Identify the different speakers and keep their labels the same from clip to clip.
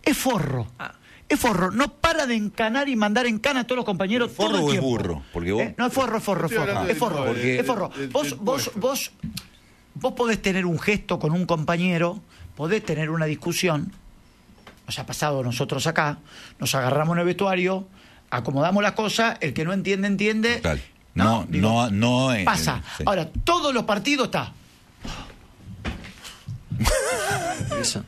Speaker 1: Es forro. Es forro, no para de encanar y mandar en cana a todos los compañeros todo el
Speaker 2: ¿Forro o es
Speaker 1: tiempo.
Speaker 2: burro? Porque vos...
Speaker 1: No, es forro. Es forro. Vos podés tener un gesto con un compañero, podés tener una discusión. Nos ha pasado nosotros acá, nos agarramos en el vestuario, acomodamos las cosas, el que no entiende, entiende.
Speaker 2: Total.
Speaker 1: No, pasa.
Speaker 2: Sí.
Speaker 1: Ahora, todos los partidos está.
Speaker 3: Eso.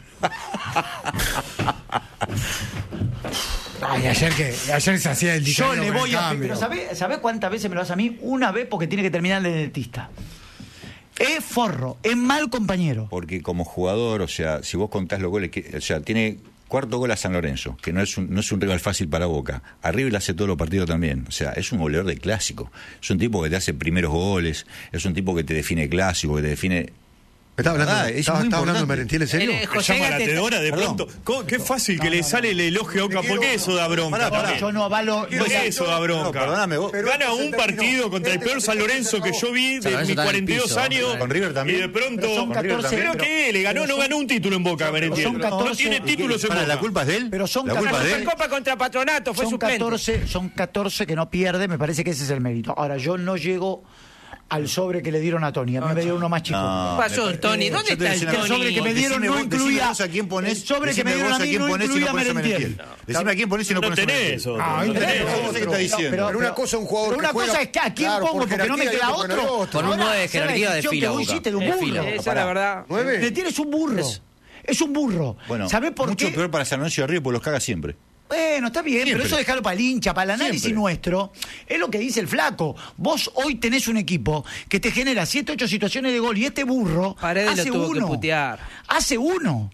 Speaker 4: Ay, ayer se hacía el
Speaker 1: Yo
Speaker 4: diseño
Speaker 1: le
Speaker 4: con
Speaker 1: voy
Speaker 4: el
Speaker 1: a...
Speaker 4: cambio.
Speaker 1: Pero ¿sabés cuántas veces me lo hace a mí? Una vez porque tiene que terminar el dentista. Es forro, es mal compañero.
Speaker 2: Porque como jugador, o sea, si vos contás los goles, o sea, tiene cuarto gol a San Lorenzo, que no es un rival fácil para Boca. Arriba le hace todos los partidos también. O sea, es un goleador de clásico. Es un tipo que te hace primeros goles, es un tipo que te define clásico, que te define...
Speaker 5: ¿Estaba hablando de Merentiel, en serio?
Speaker 6: Llama la tenedora de pronto. Qué fácil que le sale el elogio a Boca. ¿Por qué eso da bronca?
Speaker 1: Yo no avalo...
Speaker 6: ¿Por qué eso da bronca?
Speaker 2: No, perdóname, vos...
Speaker 6: Gana un partido contra el peor San Lorenzo que yo vi de mis 42 años.
Speaker 2: Con River también.
Speaker 6: Y de pronto...
Speaker 1: Pero son 14,
Speaker 6: Creo que le ganó, no ganó un título en Boca, Merentiel.
Speaker 1: son 14,
Speaker 6: No tiene títulos en Boca.
Speaker 2: ¿La culpa es de él?
Speaker 1: Pero son
Speaker 2: ¿La culpa es de él?
Speaker 7: Copa contra Patronato, fue suplente.
Speaker 1: Son 14 que no pierde, me parece que ese es el mérito. Ahora, yo no llego al sobre que le dieron a Tony, a mí me dieron uno más chico.
Speaker 7: ¿Qué pasó, Tony? ¿Dónde está el
Speaker 1: El sobre que me
Speaker 7: Tony?
Speaker 1: dieron no incluía...
Speaker 2: a quién ponés,
Speaker 1: el sobre que me dieron a mí no incluía Merentiel.
Speaker 2: Decime a quién ponés y no
Speaker 6: No
Speaker 2: ponés a
Speaker 6: tenés
Speaker 2: Merentiel.
Speaker 6: eso.
Speaker 4: Ah,
Speaker 6: No
Speaker 4: no
Speaker 6: tenés.
Speaker 2: No sé qué está diciendo.
Speaker 5: Pero una cosa es un jugador
Speaker 1: Pero una
Speaker 5: que juega...
Speaker 1: cosa es que a quién
Speaker 5: Claro,
Speaker 1: pongo
Speaker 5: por
Speaker 1: porque no me
Speaker 5: jerarquía,
Speaker 1: queda
Speaker 5: y otro con el
Speaker 1: otro.
Speaker 5: otro.
Speaker 3: Con un 9 de jerarquía de fila,
Speaker 1: Vos
Speaker 3: Boca.
Speaker 1: hiciste de un
Speaker 3: De
Speaker 1: burro.
Speaker 3: fila.
Speaker 7: Esa es la verdad.
Speaker 5: ¿9?
Speaker 1: Merentiel es un burro. Es un burro.
Speaker 2: Bueno,
Speaker 1: ¿Sabés por
Speaker 2: mucho
Speaker 1: qué?
Speaker 2: peor para San Lorenzo de Río porque los caga siempre.
Speaker 1: Bueno, está bien,
Speaker 2: Siempre.
Speaker 1: pero eso dejarlo para el hincha, para el análisis
Speaker 2: Siempre.
Speaker 1: nuestro. Es lo que dice el flaco. Vos hoy tenés un equipo que te genera 7, 8 situaciones de gol y este burro
Speaker 7: Paredes
Speaker 1: hace
Speaker 7: lo tuvo que
Speaker 1: uno.
Speaker 7: putear.
Speaker 1: Hace uno.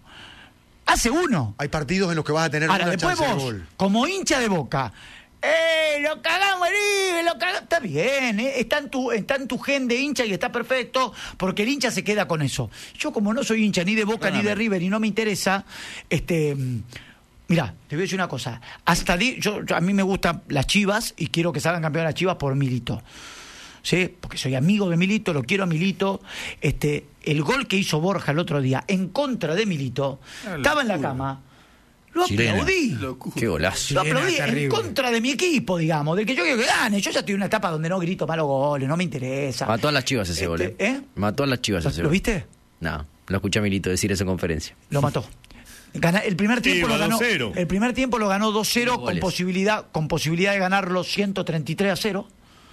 Speaker 5: Hay partidos en los que vas a tener
Speaker 1: Ahora,
Speaker 5: una
Speaker 1: después
Speaker 5: chance de
Speaker 1: vos,
Speaker 5: gol.
Speaker 1: como hincha de Boca, lo cagamos River, lo cagamos. Está bien, está en tu gen de hincha y está perfecto, porque el hincha se queda con eso. Yo, como no soy hincha ni de Boca ni de River y no me interesa, mirá, te voy a decir una cosa. A mí me gustan las Chivas y quiero que salgan campeonas las Chivas por Milito. ¿Sí? Porque soy amigo de Milito, lo quiero a Milito. El gol que hizo Borja el otro día en contra de Milito, estaba en la cama. Lo
Speaker 2: Chilena.
Speaker 1: aplaudí.
Speaker 3: Qué golazo.
Speaker 1: Lo aplaudí en
Speaker 4: terrible.
Speaker 1: contra de mi equipo, digamos, del que yo quiero que gane. Yo ya estoy en una etapa donde no grito malos goles, no me interesa.
Speaker 3: Mató a las Chivas ese gol. Mató a las Chivas ese
Speaker 1: ¿Lo
Speaker 3: gol.
Speaker 1: viste?
Speaker 3: No, lo escuché a Milito decir eso en conferencia.
Speaker 1: Lo mató. El primer tiempo
Speaker 6: Sí,
Speaker 1: lo ganó.
Speaker 6: 2-0.
Speaker 1: El primer tiempo lo ganó 2-0 con
Speaker 3: Goles.
Speaker 1: posibilidad de ganarlo 133-0.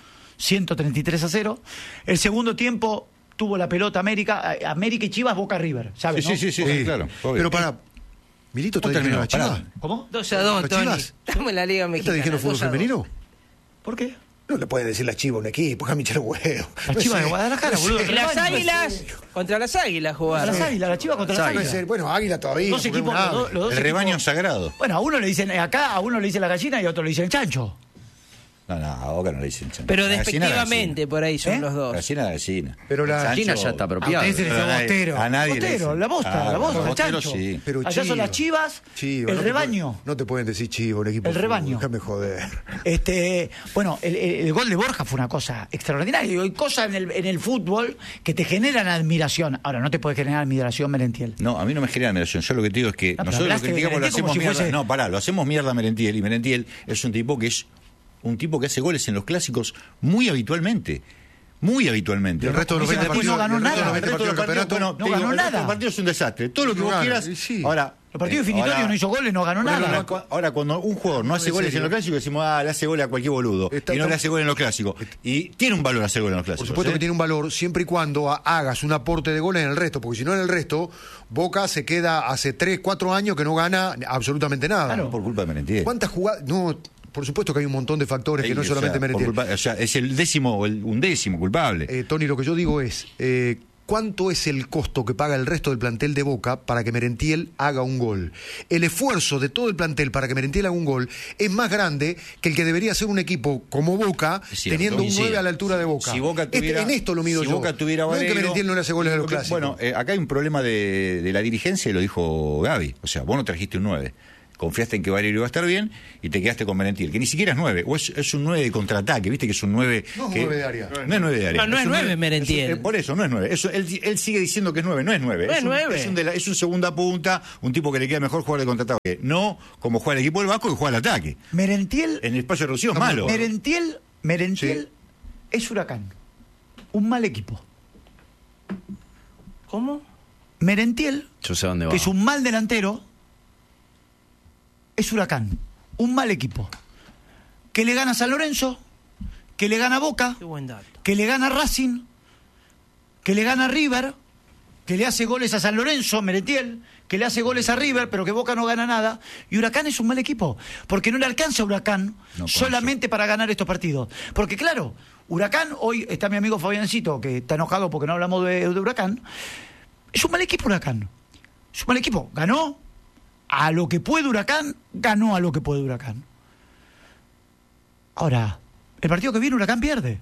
Speaker 1: 133-0. El segundo tiempo tuvo la pelota América y Chivas, Boca River, ¿sabes?
Speaker 2: Sí,
Speaker 1: ¿no?
Speaker 2: claro. obvio.
Speaker 5: Pero para... ¿Milito está
Speaker 2: ¿Cómo
Speaker 5: dirigiendo a la
Speaker 2: terminó?
Speaker 5: Chivas?
Speaker 1: ¿Cómo?
Speaker 7: 2-2,
Speaker 5: ¿Las
Speaker 7: Tony.
Speaker 5: Chivas?
Speaker 7: Estamos en la Liga
Speaker 5: ¿Está
Speaker 7: Mexicana.
Speaker 5: dirigiendo fútbol
Speaker 7: 2-2.
Speaker 5: femenino?
Speaker 1: ¿Por qué?
Speaker 5: No le puede decir la Chiva a un equipo, déjame echar el huevo.
Speaker 1: La Chivas de Guadalajara, boludo.
Speaker 7: Las Águilas contra las Águilas jugaron.
Speaker 1: Las Águilas, la Chivas contra las
Speaker 5: Puede
Speaker 1: Águilas.
Speaker 5: ser, bueno, Águila todavía.
Speaker 1: Dos
Speaker 5: porque
Speaker 1: equipos,
Speaker 5: es un
Speaker 1: los dos
Speaker 2: El rebaño
Speaker 1: equipos.
Speaker 2: sagrado.
Speaker 1: Bueno, a uno le dicen acá, a uno le dicen la gallina y a otro le dicen el chancho.
Speaker 2: No, a Boca no le dicen chancho.
Speaker 7: Pero
Speaker 2: La gallina,
Speaker 7: despectivamente por ahí son los
Speaker 2: La
Speaker 7: dos.
Speaker 2: gallina, la gallina.
Speaker 5: Pero la
Speaker 2: Chancho,
Speaker 3: China ya está apropiado.
Speaker 4: A ustedes se les
Speaker 2: pero
Speaker 4: dice bostero.
Speaker 2: A nadie le
Speaker 1: Bostero,
Speaker 2: dicen.
Speaker 1: la bosta,
Speaker 2: Ah,
Speaker 1: el
Speaker 2: bostero,
Speaker 1: chancho.
Speaker 2: sí.
Speaker 5: Pero
Speaker 1: Allá son las Chivas,
Speaker 5: Chiva,
Speaker 1: el
Speaker 5: no te
Speaker 1: rebaño.
Speaker 5: no te pueden decir Chiva, un equipo.
Speaker 1: El
Speaker 5: de fútbol,
Speaker 1: rebaño.
Speaker 5: Déjame joder.
Speaker 1: Bueno, el gol de Borja fue una cosa extraordinaria. Y hay cosas en el fútbol que te generan admiración. Ahora, no te puede generar admiración, Merentiel.
Speaker 2: No, a mí no me genera admiración. Yo lo que te digo es que
Speaker 1: pero
Speaker 2: nosotros lo
Speaker 1: hablaste de
Speaker 2: criticamos, lo
Speaker 1: Merentiel como
Speaker 2: hacemos
Speaker 1: si
Speaker 2: mierda.
Speaker 1: fuese-
Speaker 2: No, pará, lo hacemos mierda a Merentiel. Y Merentiel es un tipo que hace goles en los clásicos muy habitualmente. Muy habitualmente.
Speaker 5: Y el resto de los
Speaker 1: Dice
Speaker 5: 20
Speaker 1: que no
Speaker 5: partidos.
Speaker 1: ganó
Speaker 5: y el resto de
Speaker 1: nada.
Speaker 5: los 20
Speaker 2: El resto de
Speaker 5: partidos del
Speaker 2: los partidos,
Speaker 5: campeonato.
Speaker 2: bueno,
Speaker 1: no
Speaker 2: te digo,
Speaker 1: ganó
Speaker 2: el resto de
Speaker 1: nada.
Speaker 2: los partidos es un desastre. Todo lo que
Speaker 5: No
Speaker 2: vos
Speaker 5: gana,
Speaker 2: quieras.
Speaker 5: y sí.
Speaker 2: Ahora,
Speaker 1: Los partidos definitorios
Speaker 2: ahora-
Speaker 1: no hizo goles, no ganó nada.
Speaker 2: Ahora, cuando un jugador no hace
Speaker 5: ¿En
Speaker 2: goles en
Speaker 5: serio?
Speaker 2: los clásicos, decimos, le hace goles a cualquier boludo.
Speaker 5: Está-
Speaker 2: y no le hace goles en los clásicos. Y tiene un valor hacer goles en los
Speaker 5: Por
Speaker 2: clásicos.
Speaker 5: supuesto que tiene un valor siempre y cuando hagas un aporte de goles en el resto, porque si no en el resto, Boca se queda hace 3, 4 años que no gana absolutamente nada.
Speaker 1: Claro.
Speaker 2: Por culpa de Merentiel.
Speaker 5: ¿Cuántas jugadas? No, por supuesto que hay un montón de factores que no es solamente Merentiel.
Speaker 2: O sea, es el décimo o el undécimo culpable.
Speaker 5: Tony, lo que yo digo es, ¿cuánto es el costo que paga el resto del plantel de Boca para que Merentiel haga un gol? El esfuerzo de todo el plantel para que Merentiel haga un gol es más grande que el que debería ser un equipo como Boca,
Speaker 2: Es cierto,
Speaker 5: teniendo un
Speaker 2: y sí.
Speaker 5: 9 a la altura de Boca.
Speaker 2: Si Boca tuviera,
Speaker 5: en esto lo mido
Speaker 2: si
Speaker 5: yo.
Speaker 2: Boca tuviera
Speaker 5: no es que
Speaker 2: Varelo,
Speaker 5: Merentiel no le hace goles a los clásicos.
Speaker 2: Bueno, acá hay un problema de la dirigencia y lo dijo Gaby. O sea, vos no trajiste un 9. confiaste en que Valerio iba a estar bien y te quedaste con Merentiel, que ni siquiera es 9, o es un 9 de contraataque, viste que es un 9...
Speaker 5: No es 9 de área.
Speaker 2: No es 9 de área.
Speaker 7: No es 9 Merentiel.
Speaker 2: Por eso, no es 9. Él sigue diciendo que es 9, no es 9.
Speaker 7: No es 9.
Speaker 2: Es un segunda punta, un tipo que le queda mejor jugar de contraataque. No como juega el equipo del Vasco, que juega al ataque.
Speaker 1: Merentiel...
Speaker 2: En el espacio reducido es malo.
Speaker 1: Merentiel
Speaker 5: Sí.
Speaker 1: es Huracán. Un mal equipo.
Speaker 7: ¿Cómo?
Speaker 3: Yo
Speaker 1: Merentiel,
Speaker 3: sé dónde va.
Speaker 1: que es un mal delantero, es Huracán. Un mal equipo. Que le gana a San Lorenzo, que le gana a Boca,
Speaker 7: Qué buen dato.
Speaker 1: que le gana a Racing, que le gana a River, que le hace goles a San Lorenzo, Merentiel, que le hace goles a River, pero que Boca no gana nada. Y Huracán es un mal equipo, porque no le alcanza a Huracán solamente para ganar estos partidos. Porque claro, Huracán, hoy está mi amigo Fabiancito, que está enojado porque no hablamos de Huracán. Es un mal equipo Huracán. Es un mal equipo. Ganó a lo que puede Huracán, ganó a lo que puede Huracán. Ahora, el partido que viene Huracán pierde.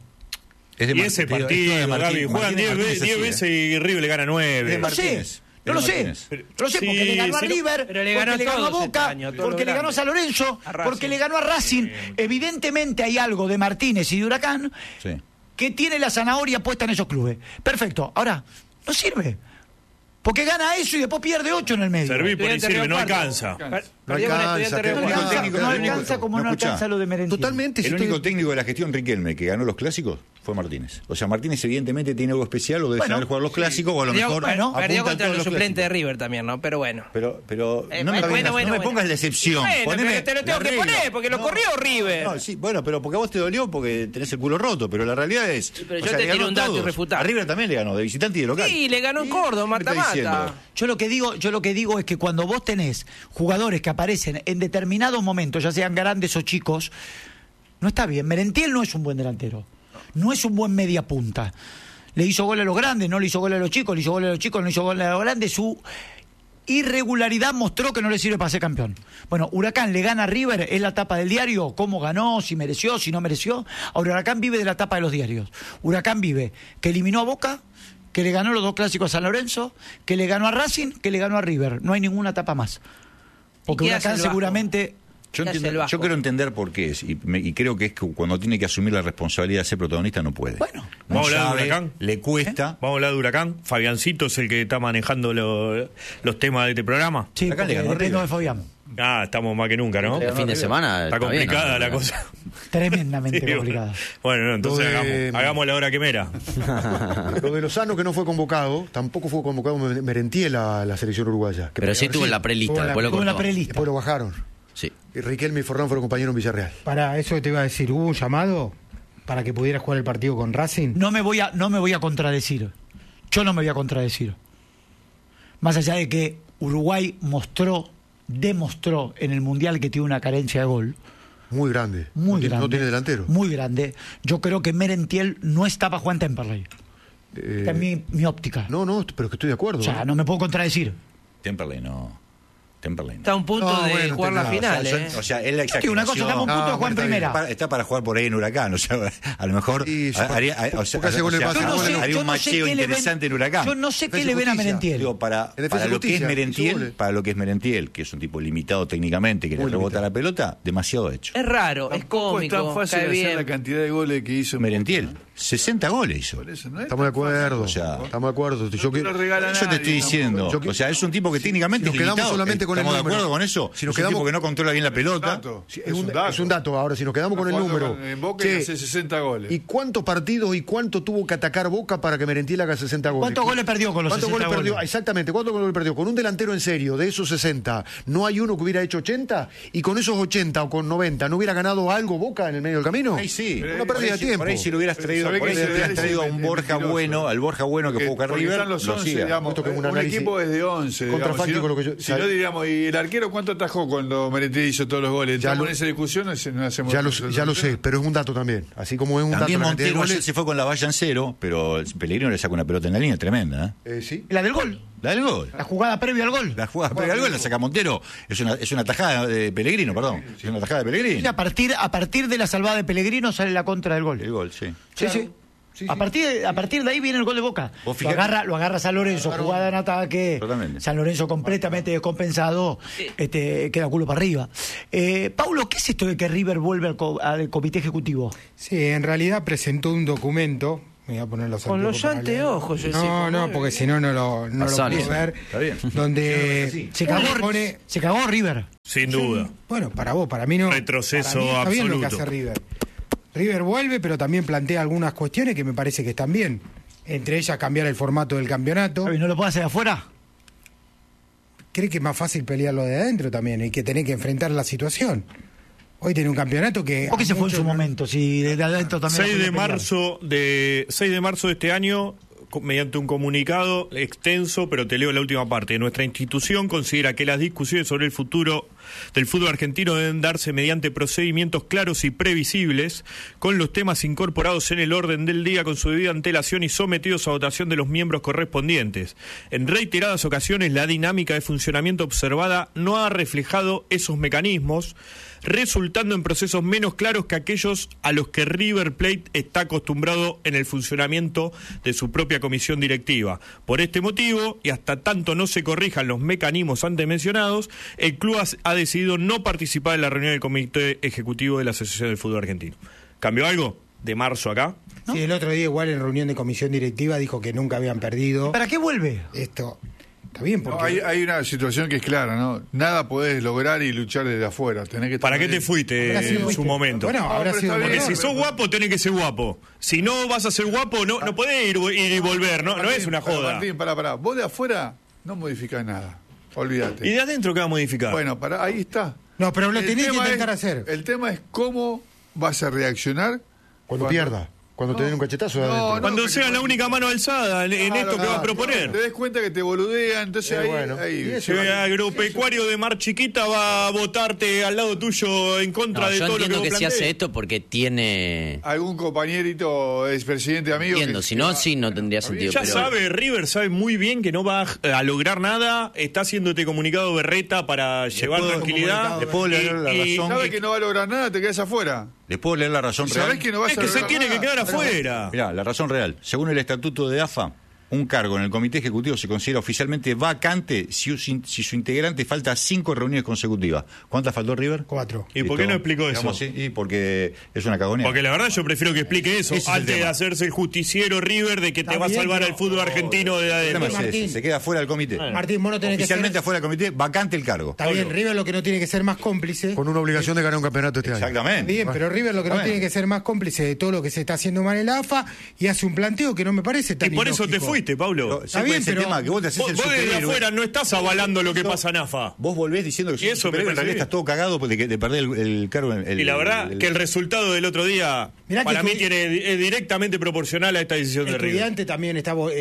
Speaker 6: Y ese partido, Gaby, juegan 10 veces y River le gana 9.
Speaker 1: No sé, no lo sé, porque le ganó a River,
Speaker 7: pero le
Speaker 1: porque
Speaker 7: ganó
Speaker 1: le ganó a
Speaker 7: todos
Speaker 1: Boca,
Speaker 7: este año, todo
Speaker 1: porque
Speaker 7: lo
Speaker 1: le ganó a
Speaker 7: grande.
Speaker 1: San Lorenzo,
Speaker 7: A Racing.
Speaker 1: porque le ganó a Racing. Evidentemente hay algo de Martínez y de Huracán
Speaker 2: Sí.
Speaker 1: que tiene la zanahoria puesta en esos clubes. Perfecto, ahora, no sirve. Porque gana eso y después pierde 8 en el medio.
Speaker 6: Servir por ahí
Speaker 7: Estudiante
Speaker 6: sirve, no
Speaker 7: Río Cuarto.
Speaker 6: alcanza.
Speaker 5: No
Speaker 7: Perdió con
Speaker 5: alcanza,
Speaker 7: Estudiante
Speaker 5: qué
Speaker 7: Río
Speaker 5: bueno.
Speaker 7: Cuarto.
Speaker 2: técnico,
Speaker 1: no
Speaker 2: el único-
Speaker 1: alcanza como
Speaker 2: no,
Speaker 1: no
Speaker 2: escuchá.
Speaker 1: alcanza lo de Merentiel.
Speaker 5: Totalmente.
Speaker 2: El único técnico de la gestión Riquelme que ganó los clásicos fue Martínez. O sea, Martínez evidentemente tiene algo especial o debe
Speaker 1: Bueno,
Speaker 2: saber jugar los clásicos o a lo mejor
Speaker 7: Perdió
Speaker 2: apunta a
Speaker 7: contra
Speaker 2: todos
Speaker 7: los suplentes de
Speaker 2: clásicos.
Speaker 7: River también, ¿no? Pero bueno.
Speaker 2: Pero
Speaker 7: Bueno,
Speaker 2: no me pongas,
Speaker 7: bueno,
Speaker 2: no me
Speaker 7: bueno.
Speaker 2: pongas la excepción.
Speaker 7: Bueno,
Speaker 2: Poneme
Speaker 7: pero te lo tengo
Speaker 2: la
Speaker 7: que
Speaker 2: regla.
Speaker 7: poner, porque lo corrió River.
Speaker 2: No, sí, bueno, pero porque a vos te dolió porque tenés el culo roto, pero la realidad es...
Speaker 7: pero
Speaker 2: o
Speaker 7: yo
Speaker 2: sea,
Speaker 7: te
Speaker 2: le ganó
Speaker 7: tiro un
Speaker 2: a
Speaker 7: dato
Speaker 2: todos.
Speaker 7: irrefutable.
Speaker 2: A River también le ganó, de visitante y de local.
Speaker 7: Sí, le ganó en Córdoba,
Speaker 2: ¿Qué me está
Speaker 7: mata-mata.
Speaker 2: diciendo?
Speaker 1: Yo lo que digo es que cuando vos tenés jugadores que aparecen en determinados momentos, ya sean grandes o chicos, no está bien. Merentiel no es un buen delantero, no es un buen media punta. Le hizo gol a los grandes, no le hizo gol a los chicos, le hizo gol a los chicos, no le hizo gol a los grandes. Su irregularidad mostró que no le sirve para ser campeón. Bueno, Huracán le gana a River, es la tapa del diario, cómo ganó, si mereció, si no mereció. Ahora Huracán vive de la tapa de los diarios. Huracán vive que eliminó a Boca, que le ganó los 2 clásicos a San Lorenzo, que le ganó a Racing, que le ganó a River. No hay ninguna tapa más. Porque
Speaker 7: ¿Y qué hace
Speaker 1: Huracán
Speaker 7: el Vasco?
Speaker 1: seguramente...
Speaker 2: Yo,
Speaker 7: ¿Qué hace
Speaker 2: entiendo-
Speaker 7: el Vasco?
Speaker 2: yo quiero entender por qué es, y creo que es que cuando tiene que asumir la responsabilidad de ser protagonista no puede.
Speaker 1: Bueno.
Speaker 2: No
Speaker 6: Vamos a hablar de
Speaker 2: sabe,
Speaker 6: Huracán.
Speaker 2: le cuesta.
Speaker 6: Vamos a hablar de Huracán. Fabiancito es el que está manejando los temas de este programa.
Speaker 1: Sí,
Speaker 2: Huracán le
Speaker 1: porque
Speaker 2: ganó a
Speaker 1: dependo
Speaker 2: River.
Speaker 1: de Fabián.
Speaker 6: Ah, estamos más que nunca, ¿no?
Speaker 3: El fin de semana
Speaker 6: Está
Speaker 3: bien,
Speaker 6: complicada
Speaker 3: ¿no?
Speaker 6: la cosa.
Speaker 1: Tremendamente
Speaker 6: Sí,
Speaker 1: complicada.
Speaker 6: Bueno, no, entonces
Speaker 5: Lo de-
Speaker 6: hagamos la hora quemera.
Speaker 5: Lo de Lozano, que no fue convocado, tampoco fue convocado Merentiel a la selección uruguaya.
Speaker 3: Pero sí estuvo en la prelista,
Speaker 5: Estuvo en la-
Speaker 3: después lo
Speaker 1: Tuvo en la
Speaker 3: cortó.
Speaker 1: prelista.
Speaker 5: Después lo bajaron.
Speaker 3: Sí.
Speaker 5: Y Riquelme y Forlán fueron compañeros en Villarreal.
Speaker 4: Para eso te iba a decir, ¿hubo un llamado para que pudiera jugar el partido con Racing?
Speaker 1: No me voy a contradecir. Yo no me voy a contradecir. Más allá de que Uruguay demostró en el Mundial que tiene una carencia de gol
Speaker 5: Muy grande.
Speaker 1: muy
Speaker 5: no, tiene-
Speaker 1: grande.
Speaker 5: no tiene delantero.
Speaker 1: Muy grande. Yo creo que Merentiel no está para jugar en Temperley. Esta es mi óptica.
Speaker 5: No, pero es que estoy de acuerdo.
Speaker 1: O sea, no me puedo contradecir.
Speaker 2: Temperley no.
Speaker 7: Está a un punto
Speaker 5: No,
Speaker 7: de
Speaker 5: bueno,
Speaker 7: jugar la
Speaker 5: entendés.
Speaker 7: final, ¿eh?
Speaker 2: O sea, es la
Speaker 1: Que una cosa, estamos a un punto de jugar en
Speaker 5: está
Speaker 1: primera.
Speaker 2: Está para jugar por ahí en Huracán, o sea, a lo mejor
Speaker 5: Sí, sí,
Speaker 2: haría, o sea,
Speaker 5: porque hace goles más,
Speaker 1: Yo no sé-
Speaker 2: haría
Speaker 1: yo
Speaker 2: un
Speaker 1: no sé
Speaker 2: macheo
Speaker 1: qué le ven-
Speaker 2: interesante en Huracán.
Speaker 1: Yo no sé qué
Speaker 5: Defensa
Speaker 1: le
Speaker 5: y
Speaker 1: ven a
Speaker 5: Justicia.
Speaker 1: Merentiel.
Speaker 2: Digo, para
Speaker 5: En Defensa y
Speaker 2: lo que es
Speaker 5: Justicia, hizo
Speaker 2: Merentiel,
Speaker 5: goles.
Speaker 2: para lo que es Merentiel, que es un tipo limitado técnicamente, que le
Speaker 5: Muy
Speaker 2: rebota
Speaker 5: limitado.
Speaker 2: la pelota, demasiado hecho.
Speaker 7: Es raro, es
Speaker 8: Tampoco es tan
Speaker 7: cómico,
Speaker 8: fácil
Speaker 7: cae
Speaker 8: hacer la
Speaker 7: bien.
Speaker 8: cantidad de goles que hizo.
Speaker 2: Merentiel, 60 goles hizo.
Speaker 8: Por eso no es
Speaker 5: Estamos de
Speaker 8: tan fácil.
Speaker 5: acuerdo.
Speaker 2: O sea,
Speaker 5: estamos de acuerdo.
Speaker 8: No te lo regala
Speaker 2: Yo te
Speaker 8: nadie,
Speaker 2: estoy diciendo,
Speaker 5: Yo que-
Speaker 2: o sea, es un tipo que técnicamente
Speaker 5: si nos
Speaker 2: es
Speaker 5: quedamos
Speaker 2: limitado.
Speaker 5: solamente con el
Speaker 2: ¿Estamos de
Speaker 5: número.
Speaker 2: acuerdo con eso?
Speaker 5: Si nos
Speaker 2: es un
Speaker 5: quedamos-
Speaker 2: tipo que no controla bien la pelota.
Speaker 8: dato.
Speaker 5: Sí,
Speaker 8: Es un dato.
Speaker 5: es un dato. Ahora, si nos quedamos con el
Speaker 8: Jugando
Speaker 5: número.
Speaker 8: En Boca
Speaker 5: Che,
Speaker 8: y hace 60 goles.
Speaker 5: ¿y cuántos partidos y cuánto tuvo que atacar Boca para que Merentiel haga 60 goles?
Speaker 1: ¿Cuántos goles perdió con los
Speaker 5: ¿Cuántos
Speaker 1: 60
Speaker 5: goles perdió?
Speaker 1: goles?
Speaker 5: Exactamente, ¿cuántos goles perdió? Con un delantero en serio, de esos 60, ¿no hay uno que hubiera hecho 80? ¿Y con esos 80 o con 90 no hubiera ganado algo Boca en el medio del camino?
Speaker 2: Ahí sí.
Speaker 5: Una pérdida de tiempo.
Speaker 2: Por ahí si lo hubieras traído,
Speaker 8: ¿Sabés
Speaker 2: por ahí
Speaker 8: que
Speaker 2: si
Speaker 8: ese
Speaker 2: hubieras
Speaker 8: análisis
Speaker 2: traído a un
Speaker 8: es
Speaker 2: Borja
Speaker 8: mentiroso?
Speaker 2: bueno, al Borja bueno que jugó acá
Speaker 8: Porque
Speaker 2: River,
Speaker 8: están los
Speaker 2: lo
Speaker 8: 11,
Speaker 2: siga.
Speaker 8: digamos,
Speaker 5: Esto que es un
Speaker 8: un
Speaker 5: análisis
Speaker 8: equipo es de 11. digamos,
Speaker 5: contrafáctico
Speaker 8: si no,
Speaker 5: lo que yo-
Speaker 8: si no diríamos, ¿y el arquero cuánto atajó cuando Merentiel hizo todos los goles?
Speaker 5: Ya
Speaker 8: Estamos
Speaker 5: lo-
Speaker 8: en esa discusión, no hacemos...
Speaker 5: Ya lo sé, pero es un dato también. Así como es un
Speaker 2: También
Speaker 5: dato la cantidad de
Speaker 2: Montero ayer
Speaker 5: goles.
Speaker 2: se fue con la valla en cero, pero Pellegrino le saca una pelota en la línea tremenda.
Speaker 5: Sí.
Speaker 1: La del gol.
Speaker 2: La del gol.
Speaker 1: La jugada previa al gol.
Speaker 2: La jugada previa al gol la saca Montero. Es una tajada de Pellegrino, perdón. Es una tajada de
Speaker 1: Y
Speaker 2: Pellegrino.
Speaker 1: a partir de la salvada de Pellegrino sale la contra del gol.
Speaker 2: El gol, sí.
Speaker 1: Sí, sí.
Speaker 5: Sí,
Speaker 1: a partir de ahí viene el gol de Boca. Lo agarra San Lorenzo, jugada en ataque.
Speaker 2: Totalmente.
Speaker 1: San Lorenzo completamente descompensado, queda culo para arriba. Paulo, ¿qué es esto de que River vuelve al comité ejecutivo?
Speaker 4: Sí, en realidad presentó un documento. Me voy a poner los
Speaker 7: con los anteojos.
Speaker 4: No, porque si no lo puedo ver.
Speaker 2: Está bien.
Speaker 4: Donde
Speaker 1: se cagó River.
Speaker 6: Sin duda.
Speaker 4: Bueno, para vos, para mí no.
Speaker 6: Retroceso
Speaker 4: para mí está bien lo que
Speaker 6: absoluto.
Speaker 4: hace River. River vuelve, pero también plantea algunas cuestiones que me parece que están bien. Entre ellas cambiar el formato del campeonato.
Speaker 1: ¿Y no lo puede hacer de afuera?
Speaker 4: ¿Cree que es más fácil pelearlo de adentro también? Hay que tener que enfrentar la situación. Hoy tiene un campeonato que...
Speaker 1: ¿Por qué se fue en su momento? Si de adentro también...
Speaker 6: 6 de marzo de este año, mediante un comunicado extenso, pero te leo la última parte. Nuestra institución considera que las discusiones sobre el futuro del fútbol argentino deben darse mediante procedimientos claros y previsibles, con los temas incorporados en el orden del día con su debida antelación y sometidos a votación de los miembros correspondientes. En reiteradas ocasiones, la dinámica de funcionamiento observada no ha reflejado esos mecanismos, resultando en procesos menos claros que aquellos a los que River Plate está acostumbrado en el funcionamiento de su propia comisión directiva. Por este motivo, y hasta tanto no se corrijan los mecanismos antes mencionados, el club ha decidido no participar en la reunión del comité ejecutivo de la Asociación del Fútbol Argentino. ¿Cambió algo de marzo acá?
Speaker 4: ¿No? Sí, el otro día igual en reunión de comisión directiva dijo que nunca habían perdido.
Speaker 1: ¿Para qué vuelve?
Speaker 4: Esto... Está bien, porque...
Speaker 8: No, hay una situación que es clara, ¿no? Nada podés lograr y luchar desde afuera. Tenés que
Speaker 6: ¿Para qué te fuiste en su momento?
Speaker 4: Bueno, habrá sido
Speaker 6: porque si sos guapo, tenés que ser guapo. Si no vas a ser guapo, no podés ir y volver, no es una joda.
Speaker 8: Martín, pará. Vos de afuera no modificás nada. Olvídate.
Speaker 6: ¿Y de adentro qué va a modificar?
Speaker 8: Bueno, ahí está.
Speaker 4: No, pero lo tenés que intentar hacer.
Speaker 8: El tema es cómo vas a reaccionar
Speaker 5: cuando pierda. Cuando te den un cachetazo de adentro.
Speaker 6: Cuando sea la única mano alzada en esto que va a proponer.
Speaker 8: Te des cuenta que te boludean, entonces ahí
Speaker 6: el agropecuario de Mar Chiquita va a votarte al lado tuyo en contra de todo lo que vos
Speaker 3: entiendo que
Speaker 6: plantees.
Speaker 3: se hace esto porque tiene...
Speaker 8: algún compañerito, expresidente amigo.
Speaker 3: Entiendo, si no, sí, no tendría sentido.
Speaker 6: Ya
Speaker 3: pero...
Speaker 6: sabe, River sabe muy bien que no va a lograr nada, está haciéndote comunicado Berreta para llevar tranquilidad.
Speaker 2: Le puedo leer la razón.
Speaker 8: ¿Sabes que no va a lograr nada? Te quedas afuera.
Speaker 2: ¿Le puedo leer la razón real?
Speaker 8: ¿Sabés que no vas
Speaker 6: Es
Speaker 8: a
Speaker 6: que se
Speaker 8: lograr
Speaker 6: tiene que
Speaker 8: nada?
Speaker 6: quedar afuera.
Speaker 2: Mirá, la razón real. Según el estatuto de AFA, un cargo en el comité ejecutivo se considera oficialmente vacante si su integrante falta 5 reuniones consecutivas. ¿Cuántas faltó River?
Speaker 4: 4.
Speaker 6: ¿Y por qué no explicó eso?
Speaker 2: Y porque es una cagonía.
Speaker 6: Porque la verdad yo prefiero que explique eso
Speaker 2: Ese es el
Speaker 6: antes de
Speaker 2: tema.
Speaker 6: hacerse el justiciero River de que te va a salvar al fútbol argentino de
Speaker 2: El
Speaker 6: adentro.
Speaker 2: tema es ese, se queda fuera del comité.
Speaker 4: Martín, vos no tenés
Speaker 2: Oficialmente
Speaker 4: que ser...
Speaker 2: afuera del comité, vacante el cargo.
Speaker 4: Está bien, River lo que no tiene que ser más cómplice...
Speaker 5: Con una obligación de ganar un campeonato este año.
Speaker 2: Exactamente.
Speaker 4: Bien, pero River lo que no tiene que ser más cómplice de todo lo que se está haciendo mal en la AFA y hace un planteo que no me parece tan
Speaker 6: Y por eso te
Speaker 4: ilógico.
Speaker 6: fuiste, Pablo.
Speaker 4: Está bien, pero
Speaker 2: tema que vos te haces
Speaker 6: Vos
Speaker 2: el
Speaker 6: desde
Speaker 2: superhéroe.
Speaker 6: afuera no estás avalando lo que pasa en AFA.
Speaker 2: Vos volvés diciendo que
Speaker 6: Y
Speaker 2: sos
Speaker 6: eso
Speaker 2: un
Speaker 6: me
Speaker 2: superhéroe, en
Speaker 6: parece
Speaker 2: realidad
Speaker 6: bien.
Speaker 2: estás todo cagado de perder el cargo.
Speaker 6: Y la verdad que el resultado del otro día
Speaker 4: Mirá
Speaker 6: para
Speaker 4: que
Speaker 6: mí es directamente proporcional a esta decisión de River.
Speaker 4: Estudiante también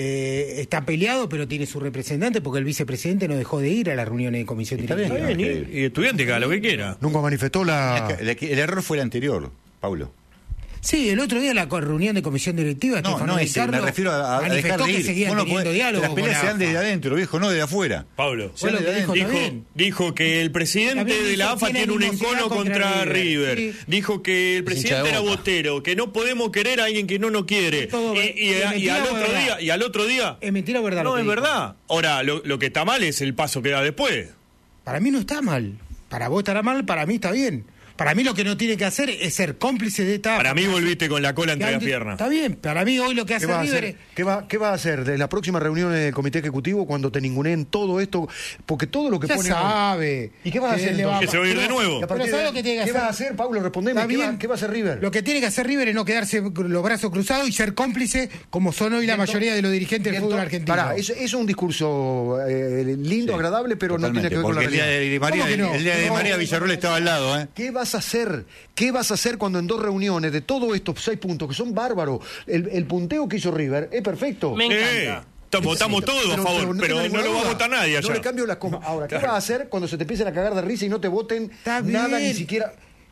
Speaker 4: está peleado, pero tiene su representante porque el vicepresidente no dejó de ir a las reuniones de comisión directiva.
Speaker 6: Está bien, y estudiante que haga lo que quiera.
Speaker 5: Nunca manifestó la...
Speaker 2: El error fue el anterior, Paulo.
Speaker 4: Sí, el otro día la reunión de comisión directiva,
Speaker 2: No, ese, me refiero a dejar
Speaker 4: manifestó
Speaker 2: de
Speaker 4: que
Speaker 2: ir.
Speaker 4: seguían
Speaker 2: Vos no
Speaker 4: teniendo
Speaker 2: podés-
Speaker 4: diálogo
Speaker 2: Las peleas
Speaker 4: con
Speaker 2: se dan
Speaker 4: la
Speaker 2: desde
Speaker 4: AFA.
Speaker 2: adentro, viejo, no desde afuera.
Speaker 6: Pablo,
Speaker 4: Bueno, lo que dijo está bien.
Speaker 6: dijo que el presidente
Speaker 4: Está bien,
Speaker 6: de la
Speaker 4: dijo,
Speaker 6: AFA
Speaker 4: tiene
Speaker 6: tiene un
Speaker 4: animosidad
Speaker 6: encono contra River.
Speaker 4: Sí.
Speaker 6: Dijo que el
Speaker 3: hincha
Speaker 6: presidente
Speaker 3: de
Speaker 6: era
Speaker 3: Boca.
Speaker 6: botero, que no podemos querer a alguien que no nos quiere.
Speaker 4: Todo
Speaker 6: Y
Speaker 4: mentira o verdad.
Speaker 6: al otro día
Speaker 4: ¿Es mentira o verdad? lo
Speaker 6: no
Speaker 4: que
Speaker 6: es
Speaker 4: dijo?
Speaker 6: verdad. Ahora, lo que está mal es el paso que da después.
Speaker 4: Para mí no está mal. Para vos estará mal, para mí está bien. Para mí lo que no tiene que hacer es ser cómplice de esta...
Speaker 6: Para mí volviste con la cola entre las piernas.
Speaker 4: Está bien, para mí hoy lo que hace
Speaker 5: ¿Qué va a
Speaker 4: River
Speaker 5: hacer? ¿Qué va a hacer de la próxima reunión del comité ejecutivo cuando te ninguneen todo esto? Porque todo lo que
Speaker 4: ya
Speaker 5: pone...
Speaker 4: sabe.
Speaker 5: ¿Y qué vas a hacer
Speaker 4: le va
Speaker 5: entonces?
Speaker 6: Que se va a ir de nuevo.
Speaker 5: Y a partir
Speaker 4: Pero ¿sabes
Speaker 5: de-
Speaker 4: lo que tiene que
Speaker 5: ¿Qué
Speaker 4: hacer?
Speaker 5: va a hacer, Pablo? Respondeme.
Speaker 4: Está bien.
Speaker 5: ¿Qué va a hacer River?
Speaker 4: Lo que tiene que hacer River es no quedarse los brazos cruzados y ser cómplice como son hoy la mayoría de los dirigentes del fútbol argentino.
Speaker 5: Pará, es un discurso lindo, agradable, pero no tiene
Speaker 2: Totalmente,
Speaker 5: que ver con la
Speaker 2: porque el día
Speaker 5: realidad.
Speaker 2: de Di María,
Speaker 4: ¿Cómo que no?
Speaker 2: el día de
Speaker 4: No,
Speaker 2: María Villarroel estaba al lado, ¿eh?
Speaker 5: ¿Qué vas a hacer? ¿Qué vas a hacer cuando en 2 reuniones de todos estos 6 puntos que son bárbaros, el punteo que hizo River es perfecto?
Speaker 7: Me encanta.
Speaker 6: Votamos todos a favor, pero
Speaker 5: tengo
Speaker 6: no lo va a
Speaker 5: duda.
Speaker 6: votar nadie allá.
Speaker 5: No le cambio las comas. Ahora, ¿qué
Speaker 6: Claro.
Speaker 5: vas a hacer cuando se te empiecen a cagar de risa y no te voten
Speaker 4: Está
Speaker 5: nada,
Speaker 4: bien.
Speaker 5: ni siquiera?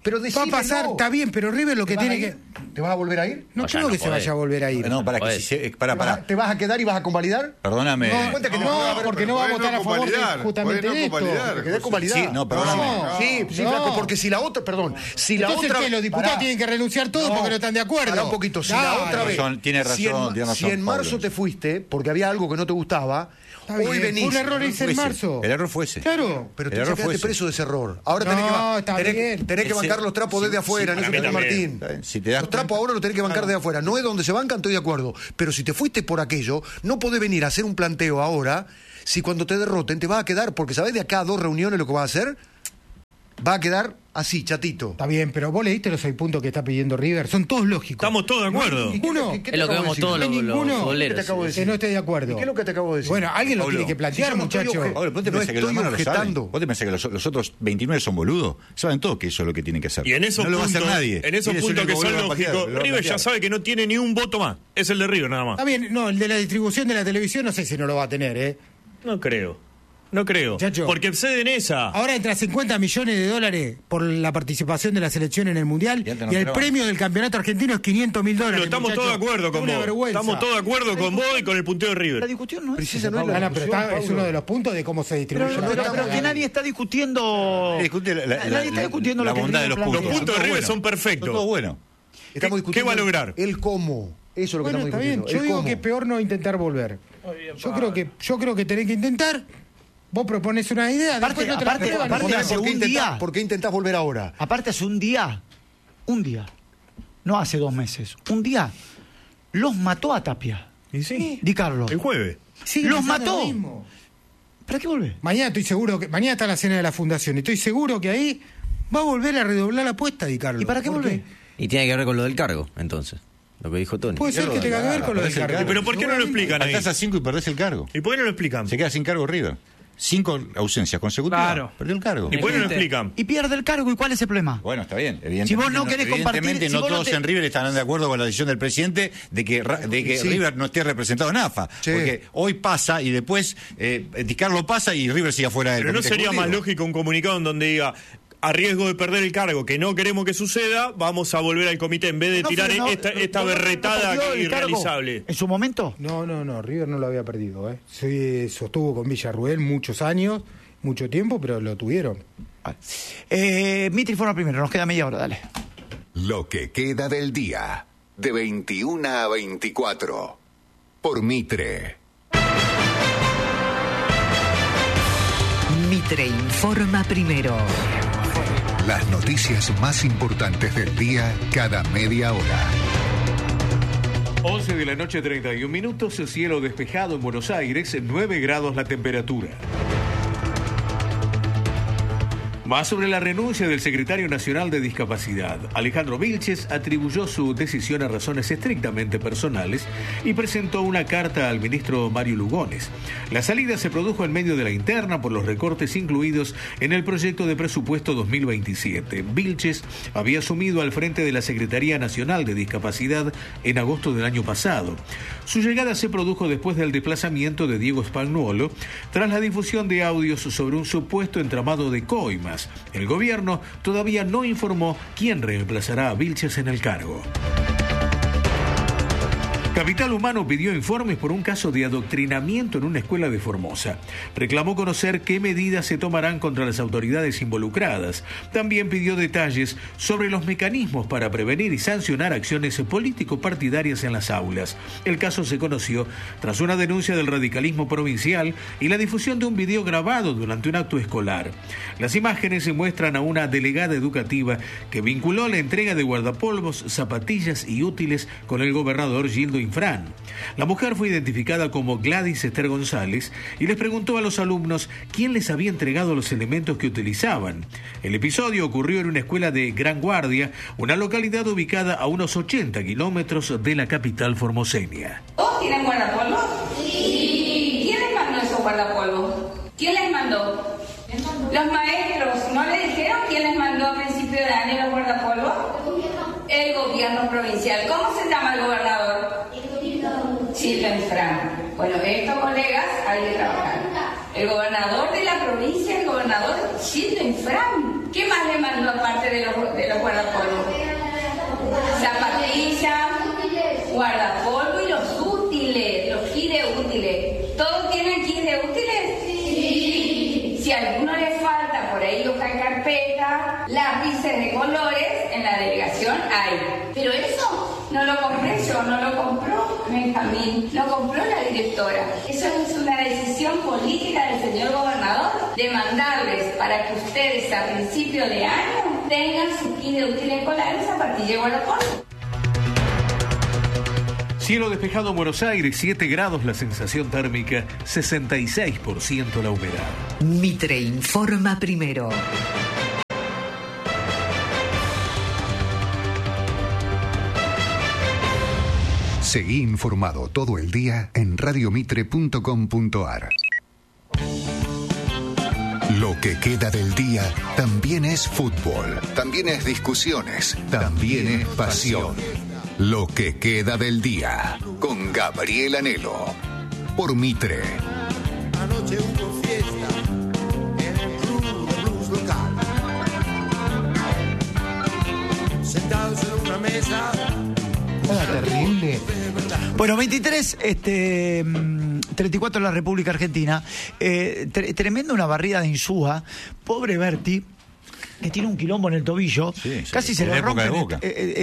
Speaker 5: Pero
Speaker 4: Va a pasar, está bien, pero River lo que tiene que...
Speaker 5: ¿Te vas a volver a ir?
Speaker 4: No
Speaker 3: O sea,
Speaker 4: creo
Speaker 3: no
Speaker 4: que se
Speaker 3: podés.
Speaker 4: vaya a volver a ir.
Speaker 2: No, para que
Speaker 5: ¿Te vas a quedar y vas a convalidar?
Speaker 2: Perdóname.
Speaker 4: No,
Speaker 5: cuenta que
Speaker 4: no, porque no vamos a estar a favor de justamente de esto.
Speaker 5: ¿Te quedás convalidar?
Speaker 2: Sí, no, perdóname.
Speaker 5: Sí,
Speaker 4: No.
Speaker 5: Flaco, porque si la otra, perdón, si la
Speaker 4: Entonces,
Speaker 5: otra...
Speaker 4: ¿qué? Los diputados
Speaker 5: Pará.
Speaker 4: tienen que renunciar todos porque no están de acuerdo.
Speaker 5: Pará un poquito, si la
Speaker 4: Dale.
Speaker 5: otra vez...
Speaker 2: Tiene razón, tiene razón,
Speaker 5: Si en marzo
Speaker 2: Pablo.
Speaker 5: te fuiste porque había algo que no te gustaba,
Speaker 4: Está
Speaker 5: hoy
Speaker 4: bien,
Speaker 5: venís...
Speaker 4: fue un error
Speaker 2: El
Speaker 4: irse en
Speaker 2: error fue
Speaker 4: marzo.
Speaker 2: ese. El error fue ese.
Speaker 4: Claro.
Speaker 5: Pero
Speaker 2: El
Speaker 5: tú ya
Speaker 2: error fue
Speaker 5: quedaste
Speaker 2: ese.
Speaker 5: preso de ese error. Ahora
Speaker 4: No, está bien.
Speaker 5: tenés que
Speaker 2: Ese-
Speaker 5: bancar los trapos desde afuera,
Speaker 6: sí,
Speaker 5: en eso
Speaker 6: para mí
Speaker 5: tenés Martín.
Speaker 6: también.
Speaker 2: Está bien, si te das
Speaker 5: Los trapos ahora los tenés que bancar desde afuera. No es donde se bancan, estoy de acuerdo. Pero si te fuiste por aquello, no podés venir a hacer un planteo ahora, si cuando te derroten te vas a quedar, porque ¿sabés de acá a 2 reuniones lo que va a hacer? Va a quedar así, chatito.
Speaker 4: Está bien, pero vos leíste los 6 puntos que está pidiendo River. Son todos lógicos.
Speaker 6: Estamos todos de acuerdo.
Speaker 4: Ninguno.
Speaker 5: ¿Qué te
Speaker 3: Es lo que
Speaker 5: acabo de
Speaker 3: vemos
Speaker 5: decir?
Speaker 3: todos
Speaker 4: No hay
Speaker 3: los
Speaker 4: ninguno.
Speaker 5: ¿Qué te
Speaker 3: futboleros.
Speaker 5: acabo de decir?
Speaker 4: Que no esté de acuerdo.
Speaker 5: ¿Y qué es lo que te acabo de decir?
Speaker 4: Bueno, alguien lo
Speaker 2: Pablo,
Speaker 4: tiene que plantear,
Speaker 5: si yo no estoy
Speaker 4: muchacho.
Speaker 2: Pablo, ¿vos te
Speaker 5: No
Speaker 2: pensás que los
Speaker 5: estoy
Speaker 2: demás no lo saben?
Speaker 5: objetando.
Speaker 2: ¿Vos te pensás que los otros 29 son boludos? Saben todos que eso es lo que tienen que hacer.
Speaker 6: Y en esos
Speaker 2: no lo va a
Speaker 6: puntos,
Speaker 2: hacer nadie.
Speaker 6: en esos
Speaker 2: Él es el
Speaker 6: puntos que
Speaker 2: único
Speaker 6: son
Speaker 2: que lo va a patear,
Speaker 6: lógicos,
Speaker 2: lo va a
Speaker 6: River ya
Speaker 2: patear.
Speaker 6: sabe que no tiene ni un voto más. Es el de River nada más.
Speaker 4: Está bien, no, el de la distribución de la televisión no sé si no lo va a tener, ¿eh?
Speaker 6: No creo. No creo.
Speaker 4: Muchacho.
Speaker 6: Porque exceden esa.
Speaker 4: Ahora entra 50 millones de dólares por la participación de la selección en el Mundial
Speaker 2: Y antes no
Speaker 4: y el
Speaker 2: entraban.
Speaker 4: premio del campeonato argentino es 500 mil
Speaker 6: Pero
Speaker 4: dólares.
Speaker 6: estamos
Speaker 4: muchacho.
Speaker 6: todos de acuerdo
Speaker 4: Es
Speaker 6: con
Speaker 4: una
Speaker 6: vos.
Speaker 4: vergüenza.
Speaker 6: Estamos todos de acuerdo con vos y con el punteo de
Speaker 1: La
Speaker 6: River.
Speaker 1: discusión no es
Speaker 5: Precisa,
Speaker 1: esa,
Speaker 5: no es la
Speaker 1: Pablo.
Speaker 4: Ana, pero
Speaker 5: discusión,
Speaker 4: es
Speaker 5: Pablo.
Speaker 4: uno de los puntos de cómo se distribuye.
Speaker 1: Pero,
Speaker 4: la
Speaker 1: pero
Speaker 4: plata.
Speaker 1: que nadie está discutiendo.
Speaker 2: Nadie
Speaker 1: está discutiendo
Speaker 2: la
Speaker 1: lo que
Speaker 2: bondad de los
Speaker 1: River
Speaker 2: puntos.
Speaker 6: Los puntos de
Speaker 2: Son
Speaker 6: River
Speaker 2: todos
Speaker 6: son
Speaker 2: buenos.
Speaker 6: perfectos.
Speaker 2: Son todos buenos.
Speaker 5: Estamos
Speaker 6: ¿Qué
Speaker 5: discutiendo
Speaker 6: va a lograr?
Speaker 5: El cómo. Eso es lo que
Speaker 4: Bueno,
Speaker 5: estamos
Speaker 4: está bien.
Speaker 5: discutiendo.
Speaker 4: Yo
Speaker 5: el
Speaker 4: digo
Speaker 5: cómo.
Speaker 4: que peor no intentar volver. Yo creo que tenés que intentar. Vos propones una idea.
Speaker 1: Aparte-
Speaker 4: después no te la
Speaker 1: aparte-
Speaker 4: aprueban.
Speaker 1: aparte-
Speaker 4: Digamos.
Speaker 1: hace un día.
Speaker 5: ¿Por qué intentás volver ahora?
Speaker 1: Aparte hace un día, no hace 2 meses, un día, los mató a Tapia.
Speaker 6: Y sí.
Speaker 1: Di Carlos.
Speaker 6: El jueves.
Speaker 4: Sí,
Speaker 1: los
Speaker 4: pensando
Speaker 1: mató.
Speaker 4: lo mismo.
Speaker 1: ¿Para qué volver?
Speaker 4: Mañana estoy seguro que mañana está la cena de la fundación y estoy seguro que ahí va a volver a redoblar la apuesta, Di Carlos.
Speaker 1: ¿Y para qué
Speaker 4: Porque
Speaker 1: volver?
Speaker 3: Y tiene que ver con lo del cargo, entonces. Lo que dijo Tony.
Speaker 4: Puede ser que tenga que ver con lo del
Speaker 2: Perdés el
Speaker 4: cargo.
Speaker 2: cargo.
Speaker 6: Pero ¿por qué no lo explican ahí?
Speaker 2: Faltás a 5 y perdés el cargo.
Speaker 6: ¿Y por qué no lo explican?
Speaker 2: Se queda sin cargo River. 5 ausencias consecutivas.
Speaker 7: Claro.
Speaker 2: Perdió el cargo.
Speaker 6: ¿Y por qué no lo explican?
Speaker 1: Y pierde el cargo, ¿y cuál es el problema?
Speaker 2: Bueno, está bien. Evidentemente,
Speaker 1: Si vos no querés compartir,
Speaker 2: evidentemente
Speaker 1: si
Speaker 2: no
Speaker 1: vos no
Speaker 2: todos
Speaker 1: te-
Speaker 2: en River estarán de acuerdo con la decisión del presidente de que
Speaker 5: Sí.
Speaker 2: River no esté representado en AFA.
Speaker 5: Sí.
Speaker 2: Porque hoy pasa y después Di Carlo pasa y River sigue afuera del
Speaker 6: Pero no
Speaker 2: comité
Speaker 6: sería más
Speaker 2: ejecutivo.
Speaker 6: lógico un comunicado en donde diga, a riesgo de perder el cargo, que no queremos que suceda, vamos a volver al comité en vez de
Speaker 1: No,
Speaker 6: tirar
Speaker 1: pero no,
Speaker 6: esta
Speaker 1: no,
Speaker 6: berretada
Speaker 1: no perdió el cargo
Speaker 6: irrealizable.
Speaker 1: ¿En su momento?
Speaker 4: No, River no lo había perdido, ¿eh? Sí, sostuvo con Villarruel muchos años, mucho tiempo, pero lo tuvieron.
Speaker 1: Mitri informa primero, nos queda media hora, dale.
Speaker 9: Lo que queda del día, de 21 a 24, por Mitre.
Speaker 10: Mitre informa primero.
Speaker 9: Las noticias más importantes del día cada media hora.
Speaker 11: 11 de la noche, 31 minutos, cielo despejado en Buenos Aires, 9 grados la temperatura. Más sobre la renuncia del secretario nacional de Discapacidad. Alejandro Vilches atribuyó su decisión a razones estrictamente personales y presentó una carta al ministro Mario Lugones. La salida se produjo en medio de la interna por los recortes incluidos en el proyecto de presupuesto 2027. Vilches había asumido al frente de la Secretaría Nacional de Discapacidad en agosto del año pasado. Su llegada se produjo después del desplazamiento de Diego Spagnuolo tras la difusión de audios sobre un supuesto entramado de coimas. El gobierno todavía no informó quién reemplazará a Vilches en el cargo. Capital Humano pidió informes por un caso de adoctrinamiento en una escuela de Formosa. Reclamó conocer qué medidas se tomarán contra las autoridades involucradas. También pidió detalles sobre los mecanismos para prevenir y sancionar acciones político-partidarias en las aulas. El caso se conoció tras una denuncia del radicalismo provincial y la difusión de un video grabado durante un acto escolar. Las imágenes se muestran a una delegada educativa que vinculó la entrega de guardapolvos, zapatillas y útiles con el gobernador Gildo Infran. La mujer fue identificada como Gladys Esther González y les preguntó a los alumnos quién les había entregado los elementos que utilizaban. El episodio ocurrió en una escuela de Gran Guardia, una localidad ubicada a unos 80 kilómetros de la capital formoseña.
Speaker 12: ¿Todos tienen guardapolvos? Sí. ¿Quién les mandó esos guardapolvos? ¿Quién les mandó? Los maestros, ¿no le dijeron quién les mandó a principio de año los guardapolvos? El gobierno provincial. ¿Cómo se llama el gobernador? Gildo Infran. Bueno, estos colegas hay que trabajar. El gobernador de la provincia, el gobernador Gildo Infran. ¿Qué más le mandó aparte de los carpeta, lápices de colores, en la delegación hay. Pero eso no lo compré yo, no lo compró Benjamín, lo compró la directora. Eso es una decisión política del señor gobernador de mandarles para que ustedes a principio de año tengan su kit de útiles escolares a partir de Guardapolvo.
Speaker 11: Cielo despejado en Buenos Aires, 7 grados la sensación térmica, 66% la humedad.
Speaker 10: Mitre informa primero.
Speaker 9: Seguí informado todo el día en radiomitre.com.ar. Lo que queda del día también es fútbol, también es discusiones, también es pasión. Lo que queda del día con Gabriel Anhelo por Mitre.
Speaker 13: Anoche hubo fiesta en el club de blues local. Sentados en una mesa.
Speaker 4: Era terrible.
Speaker 1: Bueno, 34 en la República Argentina. Tremenda una barrida de Insúa. Pobre Berti, que tiene un quilombo en el tobillo. Sí, casi se le rompe.
Speaker 2: De Boca.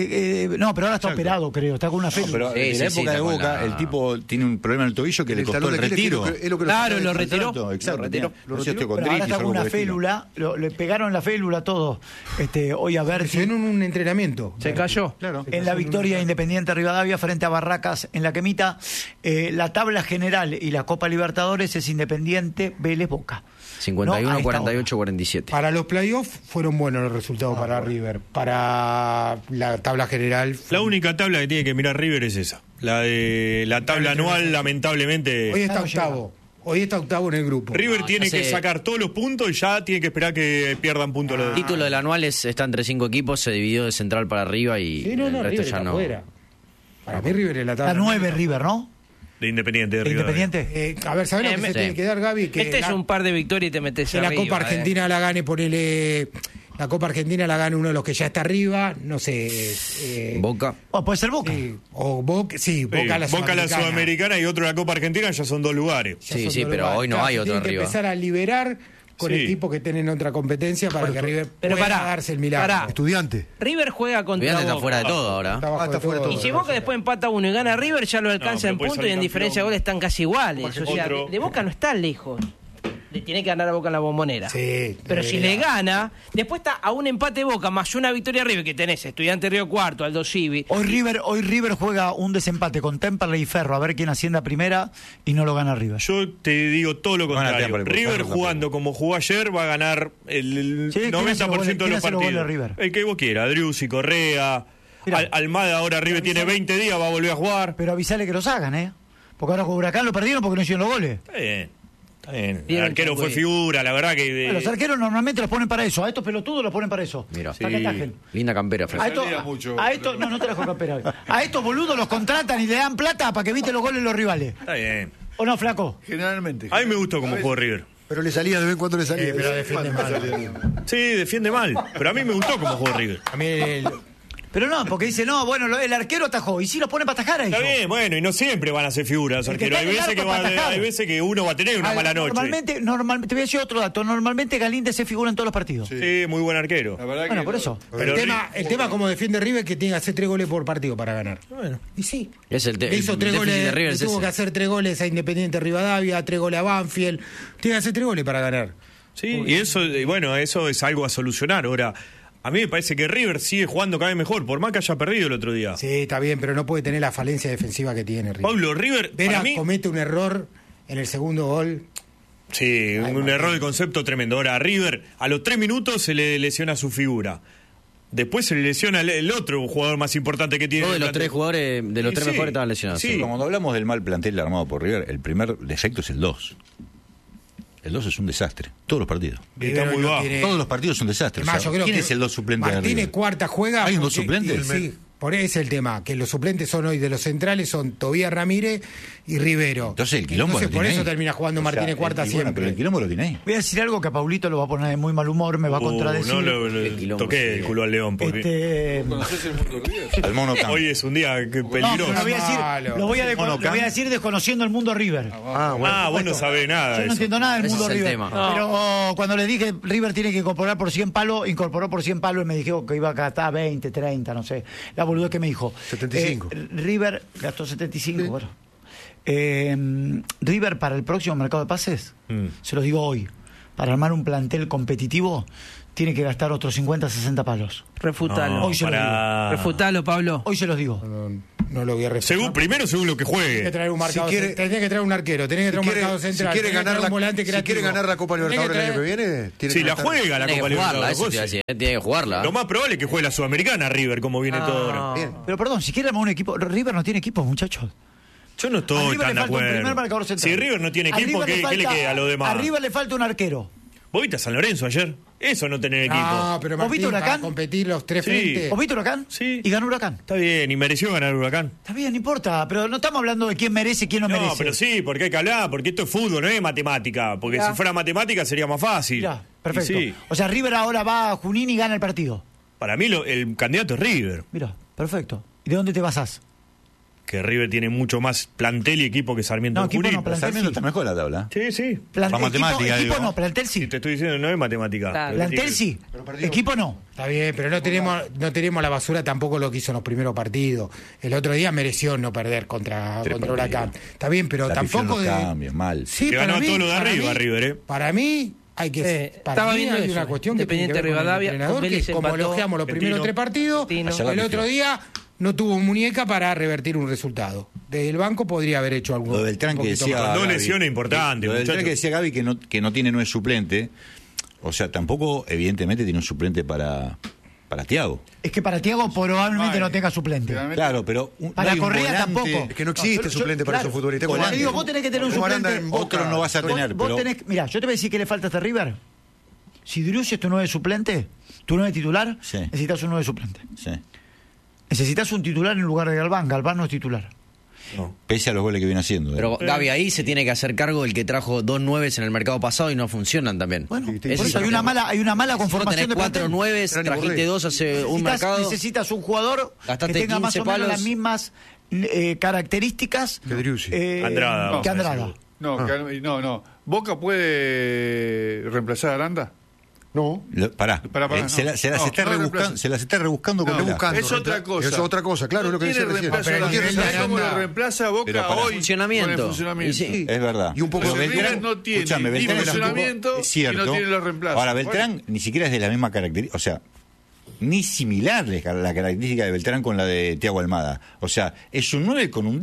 Speaker 1: No, pero ahora está operado, creo. Está con una félula.
Speaker 2: No, pero en la época de Boca, el tipo tiene un problema en el tobillo que le costó el retiro.
Speaker 7: Claro, lo retiró.
Speaker 2: Exacto.
Speaker 1: Pero ahora está con una félula. Le pegaron la félula todo. Hoy a Berti.
Speaker 4: En un entrenamiento.
Speaker 7: Se cayó.
Speaker 1: Claro. En la victoria Independiente Rivadavia frente a Barracas en la Quemita. La tabla general y la Copa Libertadores es Independiente Vélez Boca.
Speaker 3: 51, 48, 47.
Speaker 4: Para los playoffs fueron buenos los resultados para River. Para la tabla general.
Speaker 6: La única tabla que tiene que mirar River es esa. La de la tabla anual, lamentablemente.
Speaker 4: Hoy está octavo. Hoy está octavo en el grupo.
Speaker 6: River tiene que sacar todos los puntos y ya tiene que esperar que pierdan puntos los
Speaker 3: El título del anual está entre 5 equipos, se dividió de central para arriba y el resto
Speaker 4: River
Speaker 3: ya no.
Speaker 4: Fuera. Para mí River es la tabla.
Speaker 1: La 9 River, ¿no?
Speaker 6: De Independiente de River.
Speaker 1: Independiente.
Speaker 4: A ver, ¿sabés lo que se tiene que dar, Gaby? Que
Speaker 7: es un par de victorias y te metes
Speaker 4: que
Speaker 7: arriba.
Speaker 4: La Copa Argentina la gane, ponele... La Copa Argentina la gane uno de los que ya está arriba, no sé...
Speaker 3: Boca.
Speaker 1: O puede ser Boca.
Speaker 4: O Boca, Boca la
Speaker 6: Sudamericana y otro la Copa Argentina, ya son 2 lugares.
Speaker 3: Sí, pero hoy no hay otro arriba.
Speaker 4: Tiene que empezar a liberar con equipos que tienen otra competencia para que River pueda darse el milagro.
Speaker 5: Estudiante.
Speaker 7: River juega contra
Speaker 3: Boca. Está
Speaker 7: Boca.
Speaker 3: fuera de todo ahora.
Speaker 4: Está fuera de todo.
Speaker 7: Y si Boca después empata uno y gana River, ya lo alcanza en puntos y en diferencia de goles están casi iguales. O sea, de Boca no está lejos. Le tiene que ganar a Boca en la Bombonera.
Speaker 4: Sí,
Speaker 7: pero si le gana, después está a un empate Boca más una victoria River que tenés Estudiante Río Cuarto, Aldo Civi.
Speaker 1: Hoy River juega un desempate con Temperley y Ferro a ver quién asciende a primera y no lo gana River.
Speaker 6: Yo te digo todo lo contrario. River jugando como jugó ayer va a ganar el 90% de los partidos. El que vos quieras, Driussi, Correa, Almada. Ahora River tiene 20 días, va a volver a jugar.
Speaker 1: Pero avisale que los hagan, porque ahora con Huracán lo perdieron porque no hicieron los goles.
Speaker 6: Está bien. El arquero fue figura, la verdad que...
Speaker 1: Los arqueros normalmente los ponen para eso. A estos pelotudos los ponen para eso.
Speaker 3: Mira,
Speaker 1: linda
Speaker 3: campera,
Speaker 1: a estos no te dejo campera. A estos boludos los contratan y le dan plata para que eviten los goles de los rivales.
Speaker 6: Está bien.
Speaker 1: ¿O no, flaco?
Speaker 8: Generalmente.
Speaker 6: A mí me gustó cómo jugó River.
Speaker 5: Pero le salía de vez en cuando le salía.
Speaker 4: Pero defiende mal.
Speaker 6: Sí, defiende mal. Pero a mí me gustó cómo jugó River.
Speaker 4: A mí
Speaker 1: Pero no, porque dice, el arquero atajó y sí los pone para atajar a ellos.
Speaker 6: Está bien, bueno, y no siempre van a ser figuras, arquero. Hay veces que uno va a tener una mala noche.
Speaker 1: Normalmente, te voy a decir otro dato. Normalmente Galíndez se figura en todos los partidos.
Speaker 6: Sí, muy buen arquero.
Speaker 1: Bueno, por eso.
Speaker 4: Pero el tema como defiende River es que tiene que hacer 3 goles por partido para ganar.
Speaker 1: Bueno.
Speaker 4: Y sí.
Speaker 3: Es
Speaker 4: le hizo 3 goles de River. Tuvo que hacer 3 goles a Independiente Rivadavia, 3 goles a Banfield. Tiene que hacer 3 goles para ganar.
Speaker 6: Sí, y eso es algo a solucionar. Ahora, a mí me parece que River sigue jugando cada vez mejor, por más que haya perdido el otro día.
Speaker 4: Sí, está bien, pero no puede tener la falencia defensiva que tiene River.
Speaker 6: Pablo, River,
Speaker 4: Vera comete un error en el segundo gol.
Speaker 6: Sí, un error de concepto tremendo. Ahora, a River, a los 3 minutos se le lesiona su figura. Después se le lesiona el otro jugador más importante que tiene.
Speaker 3: Todos de los 3 jugadores, de los 3 mejores estaban lesionados.
Speaker 2: Sí, cuando hablamos del mal plantel armado por River, el primer defecto es el 2. El 2 es un desastre, todos los partidos.
Speaker 6: Está muy bajo.
Speaker 2: Todos los partidos son desastres.
Speaker 4: Más, ¿quién
Speaker 2: es el 2 suplente?
Speaker 4: Martínez cuarta juega.
Speaker 2: ¿Hay un 2 suplente?
Speaker 4: Sí. Por ese es el tema, que los suplentes son hoy de los centrales son Tobías Ramírez y Rivero.
Speaker 2: Entonces el quilombo
Speaker 4: Entonces,
Speaker 2: lo
Speaker 4: por
Speaker 2: tiene
Speaker 4: eso
Speaker 2: ahí.
Speaker 4: termina jugando Martínez Cuarta siempre.
Speaker 2: Pero el quilombo lo tiene ahí.
Speaker 1: Voy a decir algo que a Paulito lo va a poner de muy mal humor, me va a contradecir.
Speaker 6: No le toqué el culo al león. Porque
Speaker 8: ¿Conoces el mundo River?
Speaker 2: Al Mono Camp.
Speaker 6: hoy es un día peligroso.
Speaker 1: No, lo voy a decir desconociendo el mundo River.
Speaker 6: Vos no sabés nada.
Speaker 1: Yo no entiendo nada del
Speaker 3: Ese
Speaker 1: mundo
Speaker 3: es el
Speaker 1: River.
Speaker 3: tema.
Speaker 1: Pero cuando le dije River tiene que incorporar por 100 palos, incorporó por 100 palos y me dijo que iba a gastar 20, 30, no sé. La boludez que me dijo.
Speaker 5: 75.
Speaker 1: River gastó 75, bueno. River para el próximo mercado de pases, se lo digo hoy, para armar un plantel competitivo, tiene que gastar otros 50, 60 palos.
Speaker 7: Refutalo.
Speaker 1: Hoy se los digo.
Speaker 7: Refutalo, Pablo.
Speaker 1: Hoy se los digo.
Speaker 4: No lo voy a refutar.
Speaker 6: Primero según lo que
Speaker 4: Tenés que
Speaker 6: juegue.
Speaker 4: traer un marcador, tenés que traer un arquero, tenés que traer un marcador central.
Speaker 5: Si quiere
Speaker 4: tenés que
Speaker 5: ganar
Speaker 4: traer un volante creativo.
Speaker 5: la Copa Libertadores el año que viene, tiene
Speaker 6: Si
Speaker 5: que
Speaker 6: la
Speaker 5: gastar.
Speaker 6: juega la
Speaker 3: Tiene
Speaker 6: Copa
Speaker 3: que jugarla,
Speaker 6: Libertadores.
Speaker 3: eso te iba a decir, tiene que jugarla.
Speaker 6: Lo más probable es que juegue la Sudamericana River, como viene todo ahora.
Speaker 5: Bien.
Speaker 1: Pero perdón, si quiere armar un equipo, River no tiene equipo, muchachos.
Speaker 6: Yo no
Speaker 1: A
Speaker 6: estoy
Speaker 1: River
Speaker 6: tan
Speaker 1: le
Speaker 6: de
Speaker 1: falta un primer
Speaker 6: acuerdo.
Speaker 1: marcador central.
Speaker 6: Si River no tiene
Speaker 1: A
Speaker 6: equipo,
Speaker 1: River
Speaker 6: ¿qué le queda a los demás?
Speaker 1: A River le falta un arquero.
Speaker 6: ¿Vos viste a San Lorenzo ayer? Eso no tener equipo.
Speaker 4: No, pero
Speaker 1: ¿Vos viste
Speaker 4: Martín, para
Speaker 1: Huracán?
Speaker 4: competir los tres
Speaker 6: Sí.
Speaker 4: frentes.
Speaker 1: ¿Vos viste Huracán?
Speaker 6: Sí.
Speaker 1: Y ganó Huracán.
Speaker 6: Está bien, y mereció ganar Huracán.
Speaker 1: Está bien, no importa, pero no estamos hablando de quién merece y quién no merece.
Speaker 6: No, pero sí, porque hay que hablar, porque esto es fútbol, no es matemática. Porque
Speaker 1: Mirá.
Speaker 6: si fuera matemática sería más fácil.
Speaker 1: Mirá, perfecto.
Speaker 6: Y sí,
Speaker 1: O sea, River ahora va a Junín y gana el partido.
Speaker 6: para mí el candidato es River.
Speaker 1: Mira, perfecto. ¿Y de dónde te basás?
Speaker 6: Que River tiene mucho más plantel y equipo que Sarmiento
Speaker 1: No,
Speaker 6: de
Speaker 1: equipo
Speaker 6: Junín.
Speaker 1: no, plantel
Speaker 2: Sarmiento
Speaker 1: sí.
Speaker 2: está mejor la tabla.
Speaker 6: Sí.
Speaker 2: matemática,
Speaker 1: equipo
Speaker 2: digo.
Speaker 1: no, plantel sí.
Speaker 6: Y te estoy diciendo, no es matemática.
Speaker 7: Claro.
Speaker 1: Plantel sí. Equipo no.
Speaker 4: Está bien, pero no tenemos la basura tampoco lo que hizo en los primeros partidos. El otro día mereció no perder contra Huracán. Está bien, pero
Speaker 2: La
Speaker 4: tampoco
Speaker 2: pifió en los cambios, mal.
Speaker 4: Sí,
Speaker 6: Que
Speaker 4: para
Speaker 6: ganó
Speaker 4: mí-
Speaker 6: todo lo de
Speaker 4: para
Speaker 6: arriba,
Speaker 4: mí-
Speaker 6: River,
Speaker 4: Para mí hay que
Speaker 7: estaba viendo
Speaker 4: hay
Speaker 7: eso,
Speaker 4: una cuestión que tiene que
Speaker 7: Independiente
Speaker 4: ver con el
Speaker 7: Rivadavia,
Speaker 4: entrenador,
Speaker 7: con
Speaker 4: que
Speaker 7: Vélez
Speaker 4: como
Speaker 7: empató,
Speaker 4: elogiamos los primeros
Speaker 6: Argentino.
Speaker 4: 3 partidos,
Speaker 7: Argentino.
Speaker 4: el otro día no tuvo muñeca para revertir un resultado. Desde el banco podría haber hecho algo.
Speaker 2: Lo de Beltrán que decía
Speaker 6: más. Dos
Speaker 2: Gaby,
Speaker 6: lesiones importantes,
Speaker 2: Lo de Beltrán
Speaker 6: muchachos.
Speaker 2: que decía Gaby que no tiene 9 suplente. O sea, tampoco evidentemente tiene un suplente para Thiago.
Speaker 1: Es que para Thiago probablemente no tenga suplente.
Speaker 2: Claro, pero
Speaker 1: Para
Speaker 2: no hay un
Speaker 1: Correa
Speaker 2: volante.
Speaker 1: tampoco.
Speaker 5: Es que no existe suplente para esos futbolistas.
Speaker 1: Como te digo, vos tenés que tener un
Speaker 5: Como Aranda
Speaker 1: suplente.
Speaker 5: en Boca.
Speaker 2: Otro no vas a tener,
Speaker 1: Vos
Speaker 2: pero
Speaker 1: tenés, mira, yo te voy a decir que le falta a este River. Si Driussi es tu 9 suplente, tu 9 titular,
Speaker 2: Sí.
Speaker 1: necesitas un 9 suplente.
Speaker 2: sí.
Speaker 1: Necesitas un titular en lugar de Galván. Galván no es titular.
Speaker 2: Pese a los goles que viene haciendo.
Speaker 3: Pero Gaby ahí se tiene que hacer cargo del que trajo 2 nueves en el mercado pasado y no funcionan también.
Speaker 1: Bueno,
Speaker 3: Ese
Speaker 1: por
Speaker 3: es
Speaker 1: eso
Speaker 3: el
Speaker 1: hay una
Speaker 3: tema.
Speaker 1: mala
Speaker 3: Si vos
Speaker 1: conformación
Speaker 3: tenés
Speaker 1: de
Speaker 3: 4
Speaker 1: plantel.
Speaker 3: nueves, trajiste 2 hace un mercado.
Speaker 1: Necesitas un jugador que
Speaker 3: Gastaste
Speaker 1: tenga más
Speaker 3: 15
Speaker 1: o menos
Speaker 3: palos.
Speaker 1: las mismas características
Speaker 5: Que Driussi.
Speaker 8: No,
Speaker 1: que Andrada.
Speaker 8: No. ¿Boca puede reemplazar a Aranda?
Speaker 5: No.
Speaker 2: Pará.
Speaker 8: Pará,
Speaker 2: Se las está rebuscando, se las está rebuscando con Vela.
Speaker 8: Es otra cosa.
Speaker 5: Es otra cosa, claro, es lo que
Speaker 8: Tiene
Speaker 5: decía recién.
Speaker 8: reemplazo
Speaker 4: Pero
Speaker 8: a
Speaker 4: el nivel de
Speaker 8: Aranda. ¿Cómo lo
Speaker 4: Aranda-
Speaker 8: reemplaza Boca
Speaker 2: Pero para
Speaker 8: hoy?
Speaker 3: funcionamiento.
Speaker 8: Con el funcionamiento.
Speaker 3: Y sí.
Speaker 2: Es verdad.
Speaker 5: Y un poco
Speaker 8: Pero
Speaker 5: de
Speaker 8: River no tiene
Speaker 2: escúchame,
Speaker 8: ni
Speaker 2: Beltrán
Speaker 8: funcionamiento
Speaker 2: tampoco- es cierto.
Speaker 8: y no tiene los reemplazos.
Speaker 2: Ahora, Beltrán ni siquiera es de la misma característica, o sea, ni similar la característica de Beltrán con la de Thiago Almada. O sea, es un 9 con un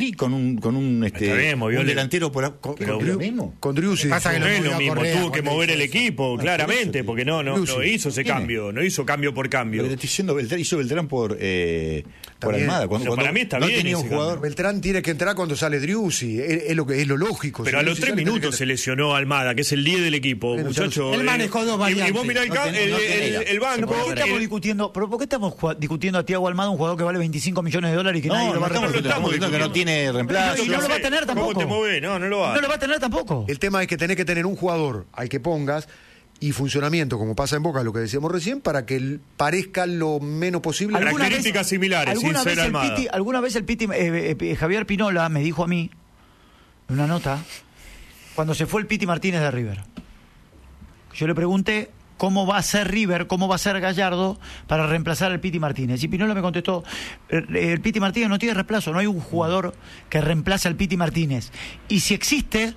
Speaker 6: Está bien, movió
Speaker 2: un
Speaker 6: el-
Speaker 2: delantero con
Speaker 6: Pero-
Speaker 2: lo mismo.
Speaker 5: Con Driussi.
Speaker 4: Pasa que
Speaker 6: No es
Speaker 4: movió
Speaker 6: lo
Speaker 4: a
Speaker 6: mismo,
Speaker 4: Correa
Speaker 6: tuvo que
Speaker 4: cuando
Speaker 6: mover
Speaker 4: hizo
Speaker 6: el
Speaker 4: eso.
Speaker 6: equipo, claramente, porque no hizo ese
Speaker 2: Tiene.
Speaker 6: cambio, no hizo cambio por cambio.
Speaker 2: Pero le estoy diciendo Beltrán, hizo Beltrán por
Speaker 5: bien.
Speaker 2: Almada.
Speaker 6: Pero para mí está
Speaker 2: no
Speaker 6: bien
Speaker 2: tenía un
Speaker 6: ese
Speaker 2: jugador.
Speaker 5: Beltrán tiene que entrar cuando sale Driussi. Es lo lógico.
Speaker 6: Pero
Speaker 5: Si
Speaker 6: a los
Speaker 5: Driussi
Speaker 6: 3
Speaker 5: sale, tiene
Speaker 6: minutos
Speaker 5: que-
Speaker 6: se lesionó Almada, que es el 10 del equipo,
Speaker 5: Bueno,
Speaker 6: muchacho.
Speaker 4: él manejó dos
Speaker 6: Y
Speaker 4: variantes.
Speaker 6: vos mirá
Speaker 2: No tenés.
Speaker 6: el banco.
Speaker 1: ¿Por qué estamos discutiendo? ¿Pero por qué estamos discutiendo a Thiago Almada, un jugador que vale 25 millones de dólares y que nadie
Speaker 2: No,
Speaker 1: lo va a
Speaker 2: estamos
Speaker 1: reemplazar?
Speaker 2: diciendo que no tiene reemplazo.
Speaker 1: Y no lo va a tener tampoco.
Speaker 6: ¿Cómo te movés? No lo va.
Speaker 1: No lo va a tener tampoco.
Speaker 5: El tema es que tenés que tener un jugador al que pongas y funcionamiento, como pasa en Boca, lo que decíamos recién, para que él parezca lo menos posible.
Speaker 6: Características similares, sin
Speaker 1: alguna
Speaker 6: ser
Speaker 1: vez el
Speaker 6: Almada.
Speaker 1: Piti, alguna vez el Piti, Javier Pinola me dijo a mí, en una nota, cuando se fue el Piti Martínez de River. Yo le pregunté cómo va a ser River, cómo va a ser Gallardo para reemplazar al Piti Martínez. Y Pinola me contestó, el Piti Martínez no tiene reemplazo, no hay un jugador que reemplace al Piti Martínez. Y si existe,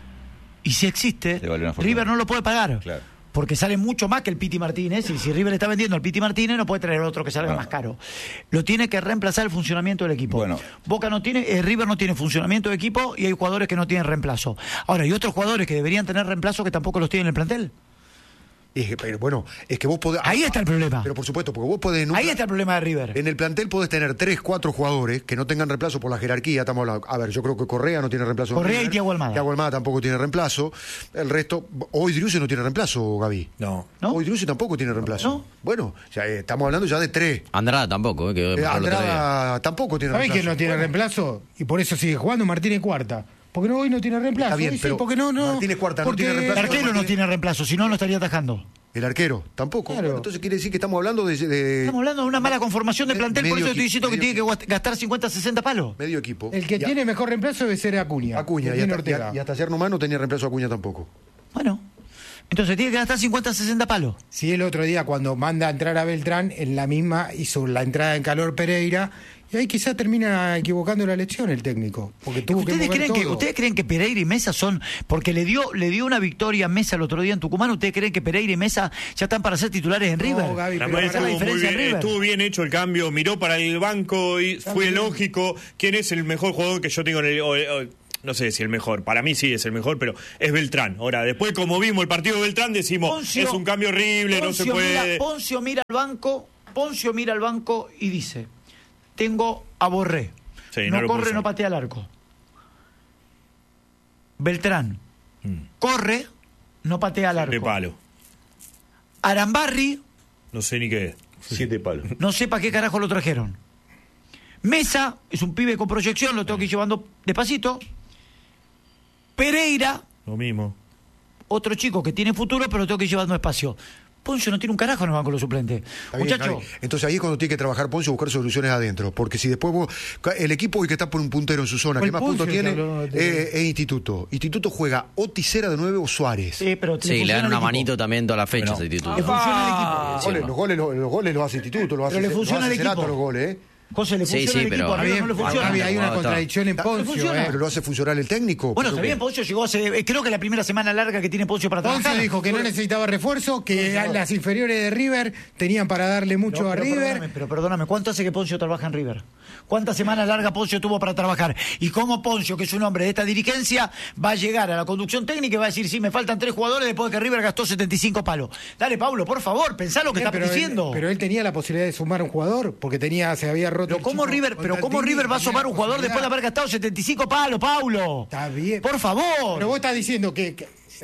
Speaker 2: Le vale una fortuna.
Speaker 1: River no lo puede pagar.
Speaker 2: Claro.
Speaker 1: Porque sale mucho más que el Piti Martínez, y si River está vendiendo al Piti Martínez, no puede traer otro que salga
Speaker 2: No.
Speaker 1: más caro. Lo tiene que reemplazar el funcionamiento del equipo.
Speaker 2: Bueno.
Speaker 1: Boca no tiene, River no tiene funcionamiento de equipo y hay jugadores que no tienen reemplazo. Ahora, hay otros jugadores que deberían tener reemplazo que tampoco los tienen en el plantel.
Speaker 5: Bueno, es que vos podés...
Speaker 1: Ahí está el problema.
Speaker 5: Pero por supuesto, porque vos podés...
Speaker 1: Ahí está el problema de River.
Speaker 5: En el plantel podés tener 3, 4 jugadores que no tengan reemplazo por la jerarquía. Estamos hablando, a ver, yo creo que Correa no tiene reemplazo.
Speaker 1: Correa y Thiago Almada.
Speaker 5: Thiago Almada tampoco tiene reemplazo. El resto... Hoy Driussi no tiene reemplazo, Gaby.
Speaker 6: No.
Speaker 5: Hoy Driussi tampoco tiene reemplazo.
Speaker 1: ¿No?
Speaker 5: Bueno, ya, estamos hablando ya de 3.
Speaker 3: Andrada tampoco, quedó mejor el otro día.
Speaker 5: Andrada tampoco tiene
Speaker 4: ¿Sabés
Speaker 5: reemplazo.
Speaker 4: quién no tiene reemplazo? Y por eso sigue jugando Martínez Cuarta. Porque no, hoy no tiene reemplazo.
Speaker 5: Está bien,
Speaker 4: Sí,
Speaker 5: pero
Speaker 4: porque no.
Speaker 5: Martínez Cuarta no
Speaker 4: porque
Speaker 5: tiene reemplazo.
Speaker 1: El arquero no tiene reemplazo, si no, no estaría atajando.
Speaker 5: El arquero tampoco.
Speaker 4: Claro.
Speaker 5: Bueno, entonces quiere decir que estamos hablando de
Speaker 1: Estamos hablando de una mala conformación de plantel, por eso estoy diciendo que tiene que gastar 50, 60 palos.
Speaker 5: medio equipo.
Speaker 4: El que tiene mejor reemplazo debe ser Acuña.
Speaker 5: Acuña, y hasta ayer nomás no tenía reemplazo Acuña tampoco.
Speaker 1: Bueno, entonces tiene que gastar 50, 60 palos.
Speaker 4: Sí, el otro día cuando manda a entrar a Beltrán, en la misma hizo la entrada en calor Pereira, y ahí quizá termina equivocando la elección el técnico, porque tuvo que mover todo.
Speaker 1: ¿Ustedes creen que Pereira y Mesa son, porque le dio una victoria a Mesa el otro día en Tucumán, ¿ustedes creen que Pereira y Mesa ya están para ser titulares en River?
Speaker 4: No, Gaby,
Speaker 6: También estuvo bien hecho el cambio, miró para el banco y fue lógico. ¿Quién es el mejor jugador que yo tengo en el... No sé si el mejor, para mí sí es el mejor, pero es Beltrán. Ahora, después como vimos el partido de Beltrán, decimos, es un cambio horrible, no se puede...
Speaker 1: Poncio mira al banco y dice, tengo a Borré,
Speaker 6: Sí,
Speaker 1: no corre, no patea al arco. Beltrán, corre, no patea al arco.
Speaker 6: 7 palos.
Speaker 1: Arambarri,
Speaker 6: No sé ni qué es.
Speaker 2: 7 palos.
Speaker 1: no sé para qué carajo lo trajeron. Mesa, es un pibe con proyección, lo tengo que ir llevando despacito. Pereira,
Speaker 6: Lo mismo.
Speaker 1: otro chico que tiene futuro, pero lo tengo que ir llevando despacio. Poncio no tiene un carajo en el banco de los suplentes. Muchacho.
Speaker 5: Entonces ahí es cuando tiene que trabajar Poncio, buscar soluciones adentro. Porque si después el equipo hoy que está por un puntero en su zona, que más puntos tiene, es Instituto. Instituto juega o Tisera de 9 o Suárez.
Speaker 1: Pero
Speaker 3: sí, le dan una manito también toda la fecha a ese Instituto.
Speaker 1: Le funciona el equipo.
Speaker 5: Los goles los hace Instituto, los hace,
Speaker 1: le funciona el equipo.
Speaker 5: Cerato los goles, ¿eh?
Speaker 1: José, le funciona el equipo, arriba no le funciona.
Speaker 4: Hay una contradicción en Poncio,
Speaker 5: pero lo hace funcionar el técnico.
Speaker 1: Bueno, está bien, Poncio llegó hace, creo que la primera semana larga que tiene Poncio para trabajar.
Speaker 4: Poncio dijo que no necesitaba refuerzo, que las inferiores de River tenían para darle mucho a River.
Speaker 1: Perdóname, ¿cuánto hace que Poncio trabaja en River? ¿Cuántas semanas largas Poncio tuvo para trabajar? Y cómo Poncio, que es un hombre de esta dirigencia, va a llegar a la conducción técnica y va a decir, sí, me faltan 3 jugadores después de que River gastó 75 palos. Dale, Pablo, por favor, pensá lo que está diciendo.
Speaker 4: Pero él tenía la posibilidad de sumar un jugador, porque se había roto.
Speaker 1: Pero ¿cómo River va a sumar un jugador después de haber gastado 75 palos, Paulo?
Speaker 4: Está bien.
Speaker 1: Por favor.
Speaker 4: Pero vos estás diciendo que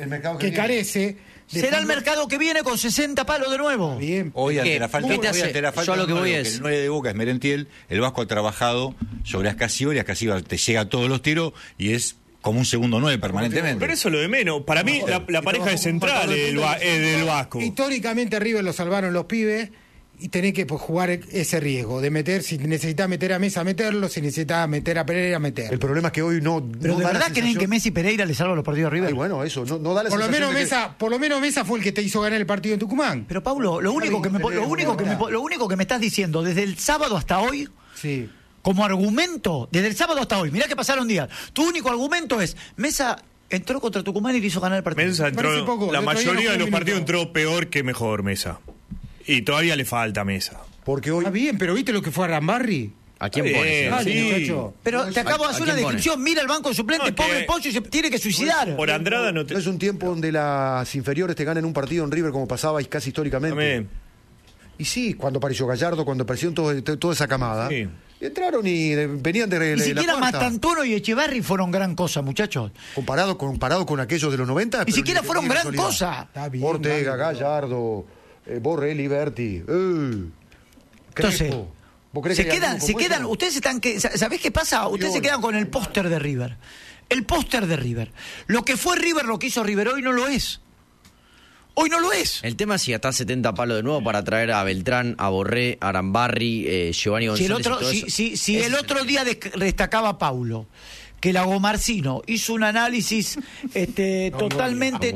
Speaker 4: carece.
Speaker 1: Será el mercado que viene con 60 palos de nuevo.
Speaker 4: Bien.
Speaker 2: Hoy ante la falta
Speaker 3: yo lo que voy es...
Speaker 2: el 9 de Boca es Merentiel, el Vasco ha trabajado sobre Ascasíbar y Ascasíbar te llega a todos los tiros y es como un segundo 9 permanentemente.
Speaker 6: Pero eso es lo de menos. Para mí la pareja de central es del Vasco.
Speaker 4: Históricamente a River lo salvaron los pibes y tenés que jugar ese riesgo de meter, si necesitas meter a Mesa, meterlo, si necesitas meter a Pereira, meterlo.
Speaker 5: El problema es que hoy no.
Speaker 1: ¿Pero de verdad creen que Messi y Pereira le salvan los partidos a River?
Speaker 5: Ay, bueno, eso, no da la
Speaker 4: por lo
Speaker 5: sensación
Speaker 4: menos por lo menos Mesa fue el que te hizo ganar el partido en Tucumán.
Speaker 1: Pero Paulo, lo único que me estás diciendo desde el sábado hasta hoy,
Speaker 4: sí,
Speaker 1: como argumento, desde el sábado hasta hoy, mirá que pasaron días, tu único argumento es Mesa entró contra Tucumán y le hizo ganar el partido.
Speaker 6: Mesa entró, la mayoría de los partidos entró peor que mejor Mesa. Y todavía le falta Mesa.
Speaker 5: Porque hoy...
Speaker 4: Está bien, pero ¿viste lo que fue a Rambarri?
Speaker 3: ¿A quién pones?
Speaker 6: Sí.
Speaker 1: Pero te acabo de hacer una descripción, mira el banco de suplente, pobre Poncio y se tiene que suicidar.
Speaker 6: Por Andrada no
Speaker 5: es un tiempo donde las inferiores te ganan un partido en River como pasaba casi históricamente.
Speaker 6: También.
Speaker 5: Y sí, cuando apareció Gallardo, cuando apareció toda esa camada, entraron y venían de
Speaker 1: Ni siquiera Mastantuono y Echeverri fueron gran cosa, muchachos.
Speaker 5: Comparado con aquellos de los 90.
Speaker 1: Ni siquiera fueron gran cosa.
Speaker 5: Ortega, Gallardo, Borrelli, Berti.
Speaker 1: Entonces, se quedan, ustedes ¿sabés qué pasa? Ustedes se quedan con el póster de River. El póster de River. Lo que fue River, lo que hizo River hoy no lo es. Hoy no lo es.
Speaker 3: El tema es si gastás 70 palos de nuevo para traer a Beltrán, a Borré, a Arambarri, Giovanni González.
Speaker 1: Si el otro día destacaba Paulo que Lagomarcino hizo un análisis totalmente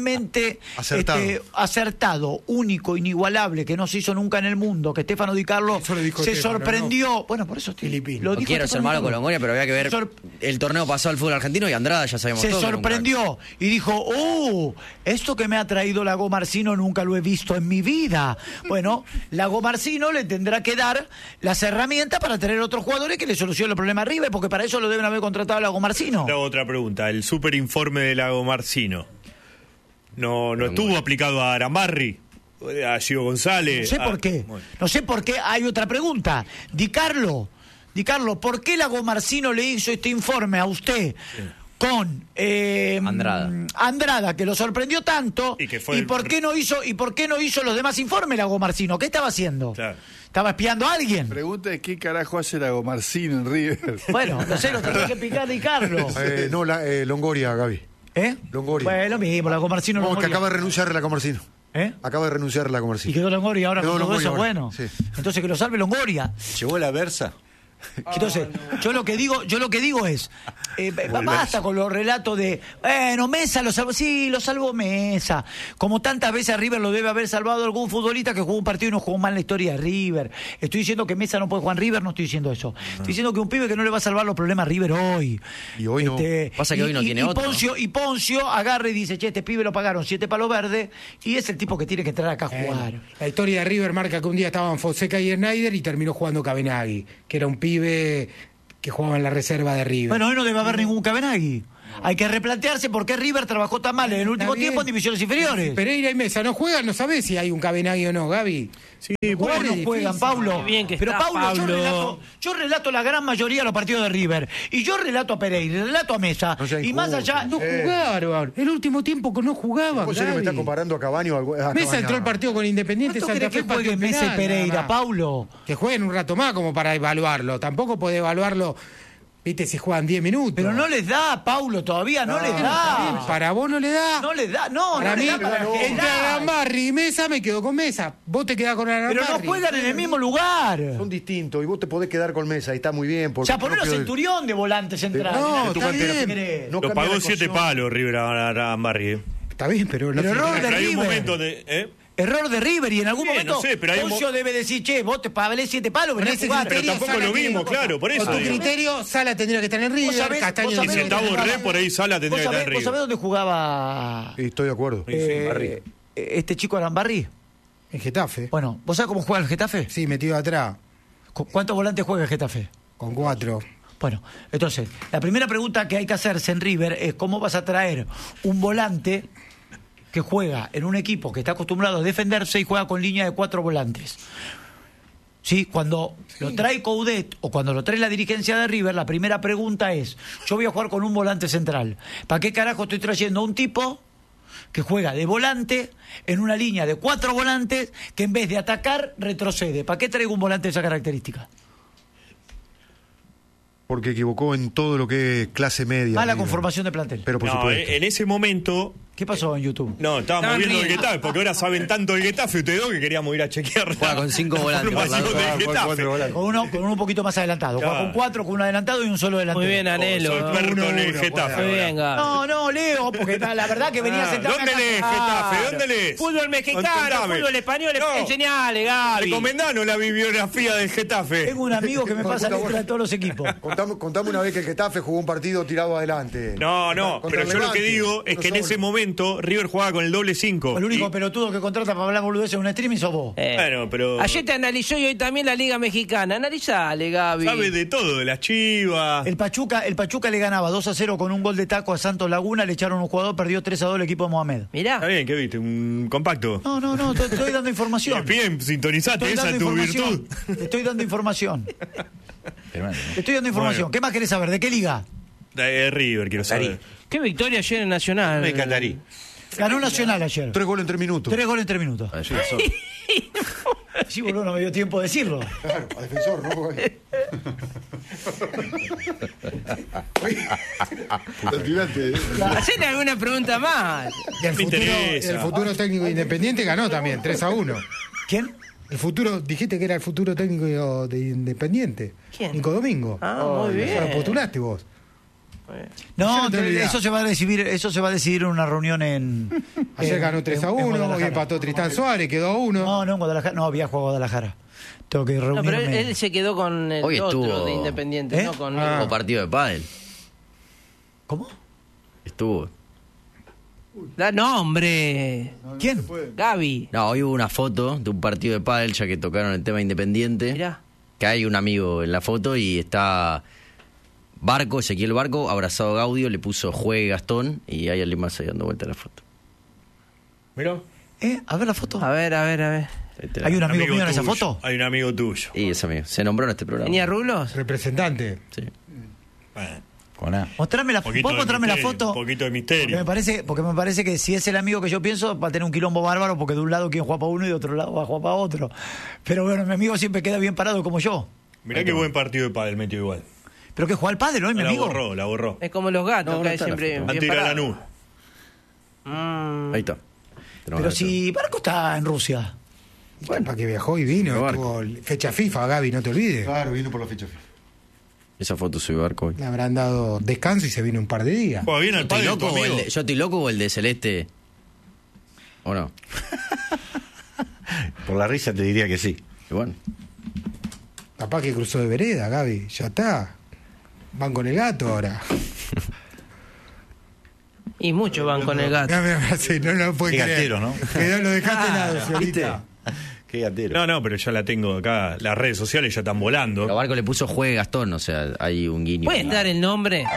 Speaker 1: acertado, único, inigualable, que no se hizo nunca en el mundo, que Stefano Di Carlo se sorprendió. No. Bueno, por eso
Speaker 3: no quiero ser malo con Longoria, pero había que ver el torneo pasado al fútbol argentino y Andrada ya sabemos todo.
Speaker 1: Se sorprendió y dijo, esto que me ha traído Lagomarcino nunca lo he visto en mi vida. Bueno, Lagomarcino le tendrá que dar las herramientas para tener otros jugadores que le solucionen el problema a River, porque para eso lo deben haber contratado Lagomarcino.
Speaker 6: Otra pregunta, el superinforme de Lagomarcino. no estuvo aplicado a Arambarri, a Gio González.
Speaker 1: No sé por qué.
Speaker 6: Bueno.
Speaker 1: No sé por qué. Hay otra pregunta. Di Carlo, ¿por qué Lagomarsino le hizo este informe a usted con Andrada, que lo sorprendió tanto? ¿Y por qué no hizo los demás informes Lagomarsino? ¿Qué estaba haciendo?
Speaker 6: Claro.
Speaker 1: ¿Estaba espiando a alguien?
Speaker 8: Pregunta es qué carajo hace Lagomarsino en River.
Speaker 1: Bueno, no sé, lo tendrá que picar Di Carlo.
Speaker 5: Longoria, Gaby. Longoria.
Speaker 1: Bueno, lo mismo, Lagomarsino.
Speaker 5: No, que acaba de renunciar Lagomarsino.
Speaker 1: Acaba
Speaker 5: de renunciar Lagomarsino.
Speaker 1: Y quedó Longoria ahora con todo eso,
Speaker 5: ahora.
Speaker 1: bueno.
Speaker 5: Sí.
Speaker 1: Entonces que lo salve Longoria.
Speaker 2: ¿Llegó la Versa?
Speaker 1: Entonces, yo lo que digo es, basta con los relatos de, Mesa lo salvó, sí, lo salvó Mesa, como tantas veces a River lo debe haber salvado algún futbolista que jugó un partido y no jugó mal en la historia de River. Estoy diciendo que Mesa no puede jugar en River, no estoy diciendo eso. Estoy diciendo que un pibe que no le va a salvar los problemas a River hoy.
Speaker 5: Y hoy no.
Speaker 3: Pasa que hoy no tiene otro.
Speaker 1: Poncio agarra y dice, este pibe lo pagaron 7 palos verdes y es el tipo que tiene que entrar acá a jugar.
Speaker 4: La historia de River marca que un día estaban Fonseca y Schneider y terminó jugando Cabenagui, que era un pibe que jugaba en la reserva de River.
Speaker 1: Bueno, hoy no debe haber ningún Cabenagui. Hay que replantearse por qué River trabajó tan mal en el último tiempo en divisiones inferiores.
Speaker 4: Pereira y Mesa no juegan, no sabés si hay un Cabenagui o no, Gaby.
Speaker 1: Sí, bueno, no juegan, Paulo. Pero Paulo, yo relato la gran mayoría de los partidos de River. Y yo relato a Pereira, relato a Mesa. Y más allá...
Speaker 4: No jugaron. El último tiempo que no jugaban,
Speaker 5: ¿Vos me está comparando a Cavani o a
Speaker 4: Mesa entró al partido con Independiente Santa Fe.
Speaker 1: ¿Qué juegue Mesa y Pereira, Paulo?
Speaker 4: Que jueguen un rato más como para evaluarlo. Tampoco puede evaluarlo... Viste, si juegan 10 minutos.
Speaker 1: Pero no les da, Paulo, todavía no les da.
Speaker 4: Para vos no le da.
Speaker 1: No les da, no
Speaker 4: para
Speaker 1: no
Speaker 4: mí,
Speaker 1: les da.
Speaker 4: Entre Arambarri y Mesa me quedo con Mesa. Vos te quedás con Arambarri.
Speaker 1: Pero no juegan en el mismo lugar.
Speaker 5: Son distintos y vos te podés quedar con Mesa y está muy bien.
Speaker 1: O sea, ponelo Centurión de volante central.
Speaker 4: No, está bien.
Speaker 6: Lo pagó 7 palos River a Arambarri.
Speaker 4: Está bien, pero
Speaker 1: error de
Speaker 6: River. Hay un
Speaker 1: River.
Speaker 6: momento de...
Speaker 1: Error de River y en algún momento
Speaker 6: no sé, pero
Speaker 1: Poncio debe decir, vos te pagué 7 palos, venés a jugar.
Speaker 6: Pero tampoco es lo mismo, claro, por eso.
Speaker 4: Con tu criterio, Sala tendría que estar en River, Castaño
Speaker 6: y si está Borré, por ahí Sala tendría que estar en River.
Speaker 1: ¿Vos sabés dónde jugaba?
Speaker 5: Estoy de acuerdo.
Speaker 1: Este chico Arambarri.
Speaker 4: En Getafe.
Speaker 1: Bueno, ¿vos sabés cómo juega el Getafe?
Speaker 4: Sí, metido atrás.
Speaker 1: ¿Cuántos volantes juega el Getafe?
Speaker 4: Con 4.
Speaker 1: Bueno, entonces, la primera pregunta que hay que hacerse en River es cómo vas a traer un volante que juega en un equipo que está acostumbrado a defenderse y juega con línea de 4 volantes. ¿Sí? Cuando lo trae Coudet o cuando lo trae la dirigencia de River, la primera pregunta es, yo voy a jugar con un volante central. ¿Para qué carajo estoy trayendo a un tipo que juega de volante en una línea de 4 volantes que en vez de atacar retrocede? ¿Para qué traigo un volante de esa característica?
Speaker 5: Porque equivocó en todo lo que es clase media.
Speaker 1: Mala conformación de plantel.
Speaker 5: Pero por supuesto.
Speaker 6: En ese momento...
Speaker 1: ¿Qué pasó en YouTube?
Speaker 6: No, estábamos viendo el Getafe, porque ahora saben tanto del Getafe ustedes dos que queríamos ir a chequear.
Speaker 3: Juega con 5 volantes.
Speaker 1: Con uno un poquito más adelantado. Juega con 4, con un adelantado y un solo adelantado.
Speaker 7: Muy bien, Anelo.
Speaker 6: Soy experto en el Getafe.
Speaker 7: Muy bien, Gaby.
Speaker 1: No, Leo, porque la verdad que venía sentado.
Speaker 6: ¿Dónde lees Getafe? ¿Dónde lees?
Speaker 7: Fútbol mexicano, fútbol español, enseñale, Gaby.
Speaker 6: Recomendanos la bibliografía del Getafe.
Speaker 1: Tengo un amigo que me pasa letra de todos los equipos.
Speaker 5: Contame una vez que el Getafe jugó un partido tirado adelante.
Speaker 6: No, pero yo lo que digo es que en ese momento River jugaba con el doble 5.
Speaker 1: El único pelotudo que contrata para hablar boludeces en un streaming sos vos.
Speaker 6: Bueno, pero...
Speaker 7: Ayer te analizó y hoy también la Liga Mexicana. Analizale, Gaby.
Speaker 6: Sabe de todo, de las Chivas.
Speaker 1: El Pachuca le ganaba 2-0 con un gol de taco a Santos Laguna, le echaron un jugador, perdió 3-2 el equipo de Mohamed.
Speaker 7: Mirá.
Speaker 6: Está bien, ¿qué viste? ¿Un compacto?
Speaker 1: No, te estoy dando información.
Speaker 6: Bien, sintonizate, esa es tu virtud.
Speaker 1: Te estoy dando información. Te estoy dando información. Bueno. ¿Qué más querés saber? ¿De qué liga?
Speaker 6: De River, quiero saber.
Speaker 7: ¿Qué victoria ayer en Nacional?
Speaker 2: Me Catarí.
Speaker 1: Ganó Nacional ayer.
Speaker 5: 3 goles en 3 minutos.
Speaker 1: 3 goles en 3 minutos. Sí, boludo, no me dio tiempo de decirlo.
Speaker 5: Claro, a defensor, ¿no?
Speaker 7: Hacete alguna pregunta más.
Speaker 4: Y el futuro técnico de Independiente ganó también, 3-1.
Speaker 1: ¿Quién?
Speaker 4: El futuro, dijiste que era el futuro técnico de Independiente.
Speaker 7: ¿Quién?
Speaker 4: Nico Domingo.
Speaker 7: Muy bien.
Speaker 4: Eso lo postulaste vos.
Speaker 1: No, eso se va a decidir en una reunión en...
Speaker 4: Ayer ganó 3-1, hoy empató Tristán Suárez, quedó 1.
Speaker 1: No, en Guadalajara, no, había jugado a Guadalajara. Tengo que reunirme.
Speaker 7: No, pero él se quedó con el
Speaker 3: hoy
Speaker 7: otro
Speaker 3: estuvo,
Speaker 7: de Independiente, no con...
Speaker 3: O partido de pádel.
Speaker 1: ¿Cómo?
Speaker 3: Estuvo.
Speaker 7: Da nombre.
Speaker 1: ¿Quién?
Speaker 7: Gaby.
Speaker 3: No, hoy hubo una foto de un partido de pádel, ya que tocaron el tema Independiente.
Speaker 7: Mirá.
Speaker 3: Que hay un amigo en la foto y está Ezequiel Barco, abrazado a Gaudio, le puso Juegue Gastón y hay alguien más ahí dando vuelta a la foto.
Speaker 6: Mirá.
Speaker 1: A ver la foto.
Speaker 7: A ver.
Speaker 1: ¿Hay un amigo mío en esa
Speaker 6: tuyo.
Speaker 1: foto?
Speaker 6: Hay un amigo tuyo.
Speaker 3: Y ese amigo. Se nombró en este programa.
Speaker 7: ¿Tenía rulos?
Speaker 4: Representante.
Speaker 3: Sí.
Speaker 2: Con A.
Speaker 1: Mostrame la, ¿Vos mostrame la foto?
Speaker 6: Un poquito de misterio.
Speaker 1: Porque me parece que si es el amigo que yo pienso, va a tener un quilombo bárbaro, porque de un lado quien juega para uno y de otro lado va a jugar para otro. Pero bueno, mi amigo siempre queda bien parado como yo.
Speaker 6: Mirá qué buen partido de pádel metió igual.
Speaker 1: Pero que juega al pádel, ¿no? Mi amigo.
Speaker 6: La borró.
Speaker 7: Es como los gatos,
Speaker 3: No,
Speaker 7: que
Speaker 3: no
Speaker 7: hay
Speaker 3: está
Speaker 7: siempre.
Speaker 6: Han tirado la nube.
Speaker 3: Ahí está.
Speaker 1: Pero si Barco está en Rusia.
Speaker 4: Bueno, para que viajó y vino. Tuvo fecha FIFA, Gaby, no te olvides.
Speaker 5: Claro, vino por la fecha FIFA.
Speaker 3: Esa foto soy Barco.
Speaker 4: Le habrán dado descanso y se vino un par de días.
Speaker 6: Juega bien al
Speaker 3: ¿Yo estoy
Speaker 6: pádel,
Speaker 3: loco
Speaker 6: tu amigo.
Speaker 3: ¿Yo estoy loco o el de Celeste? ¿O no?
Speaker 2: Por la risa te diría que sí.
Speaker 3: Y bueno.
Speaker 4: Capaz que cruzó de vereda, Gaby. Ya está. Van con el gato ahora.
Speaker 7: Y muchos van con el gato.
Speaker 4: No lo puede
Speaker 2: Qué
Speaker 4: creer.
Speaker 2: gatero, ¿no?
Speaker 4: Que lo dejaste lado, Fiorita.
Speaker 2: Qué gatero.
Speaker 6: No, pero ya la tengo acá. Las redes sociales ya están volando.
Speaker 3: Pero Barco le puso Juegue Gastón, o sea, hay un guiño.
Speaker 7: ¿Puedes dar el nombre?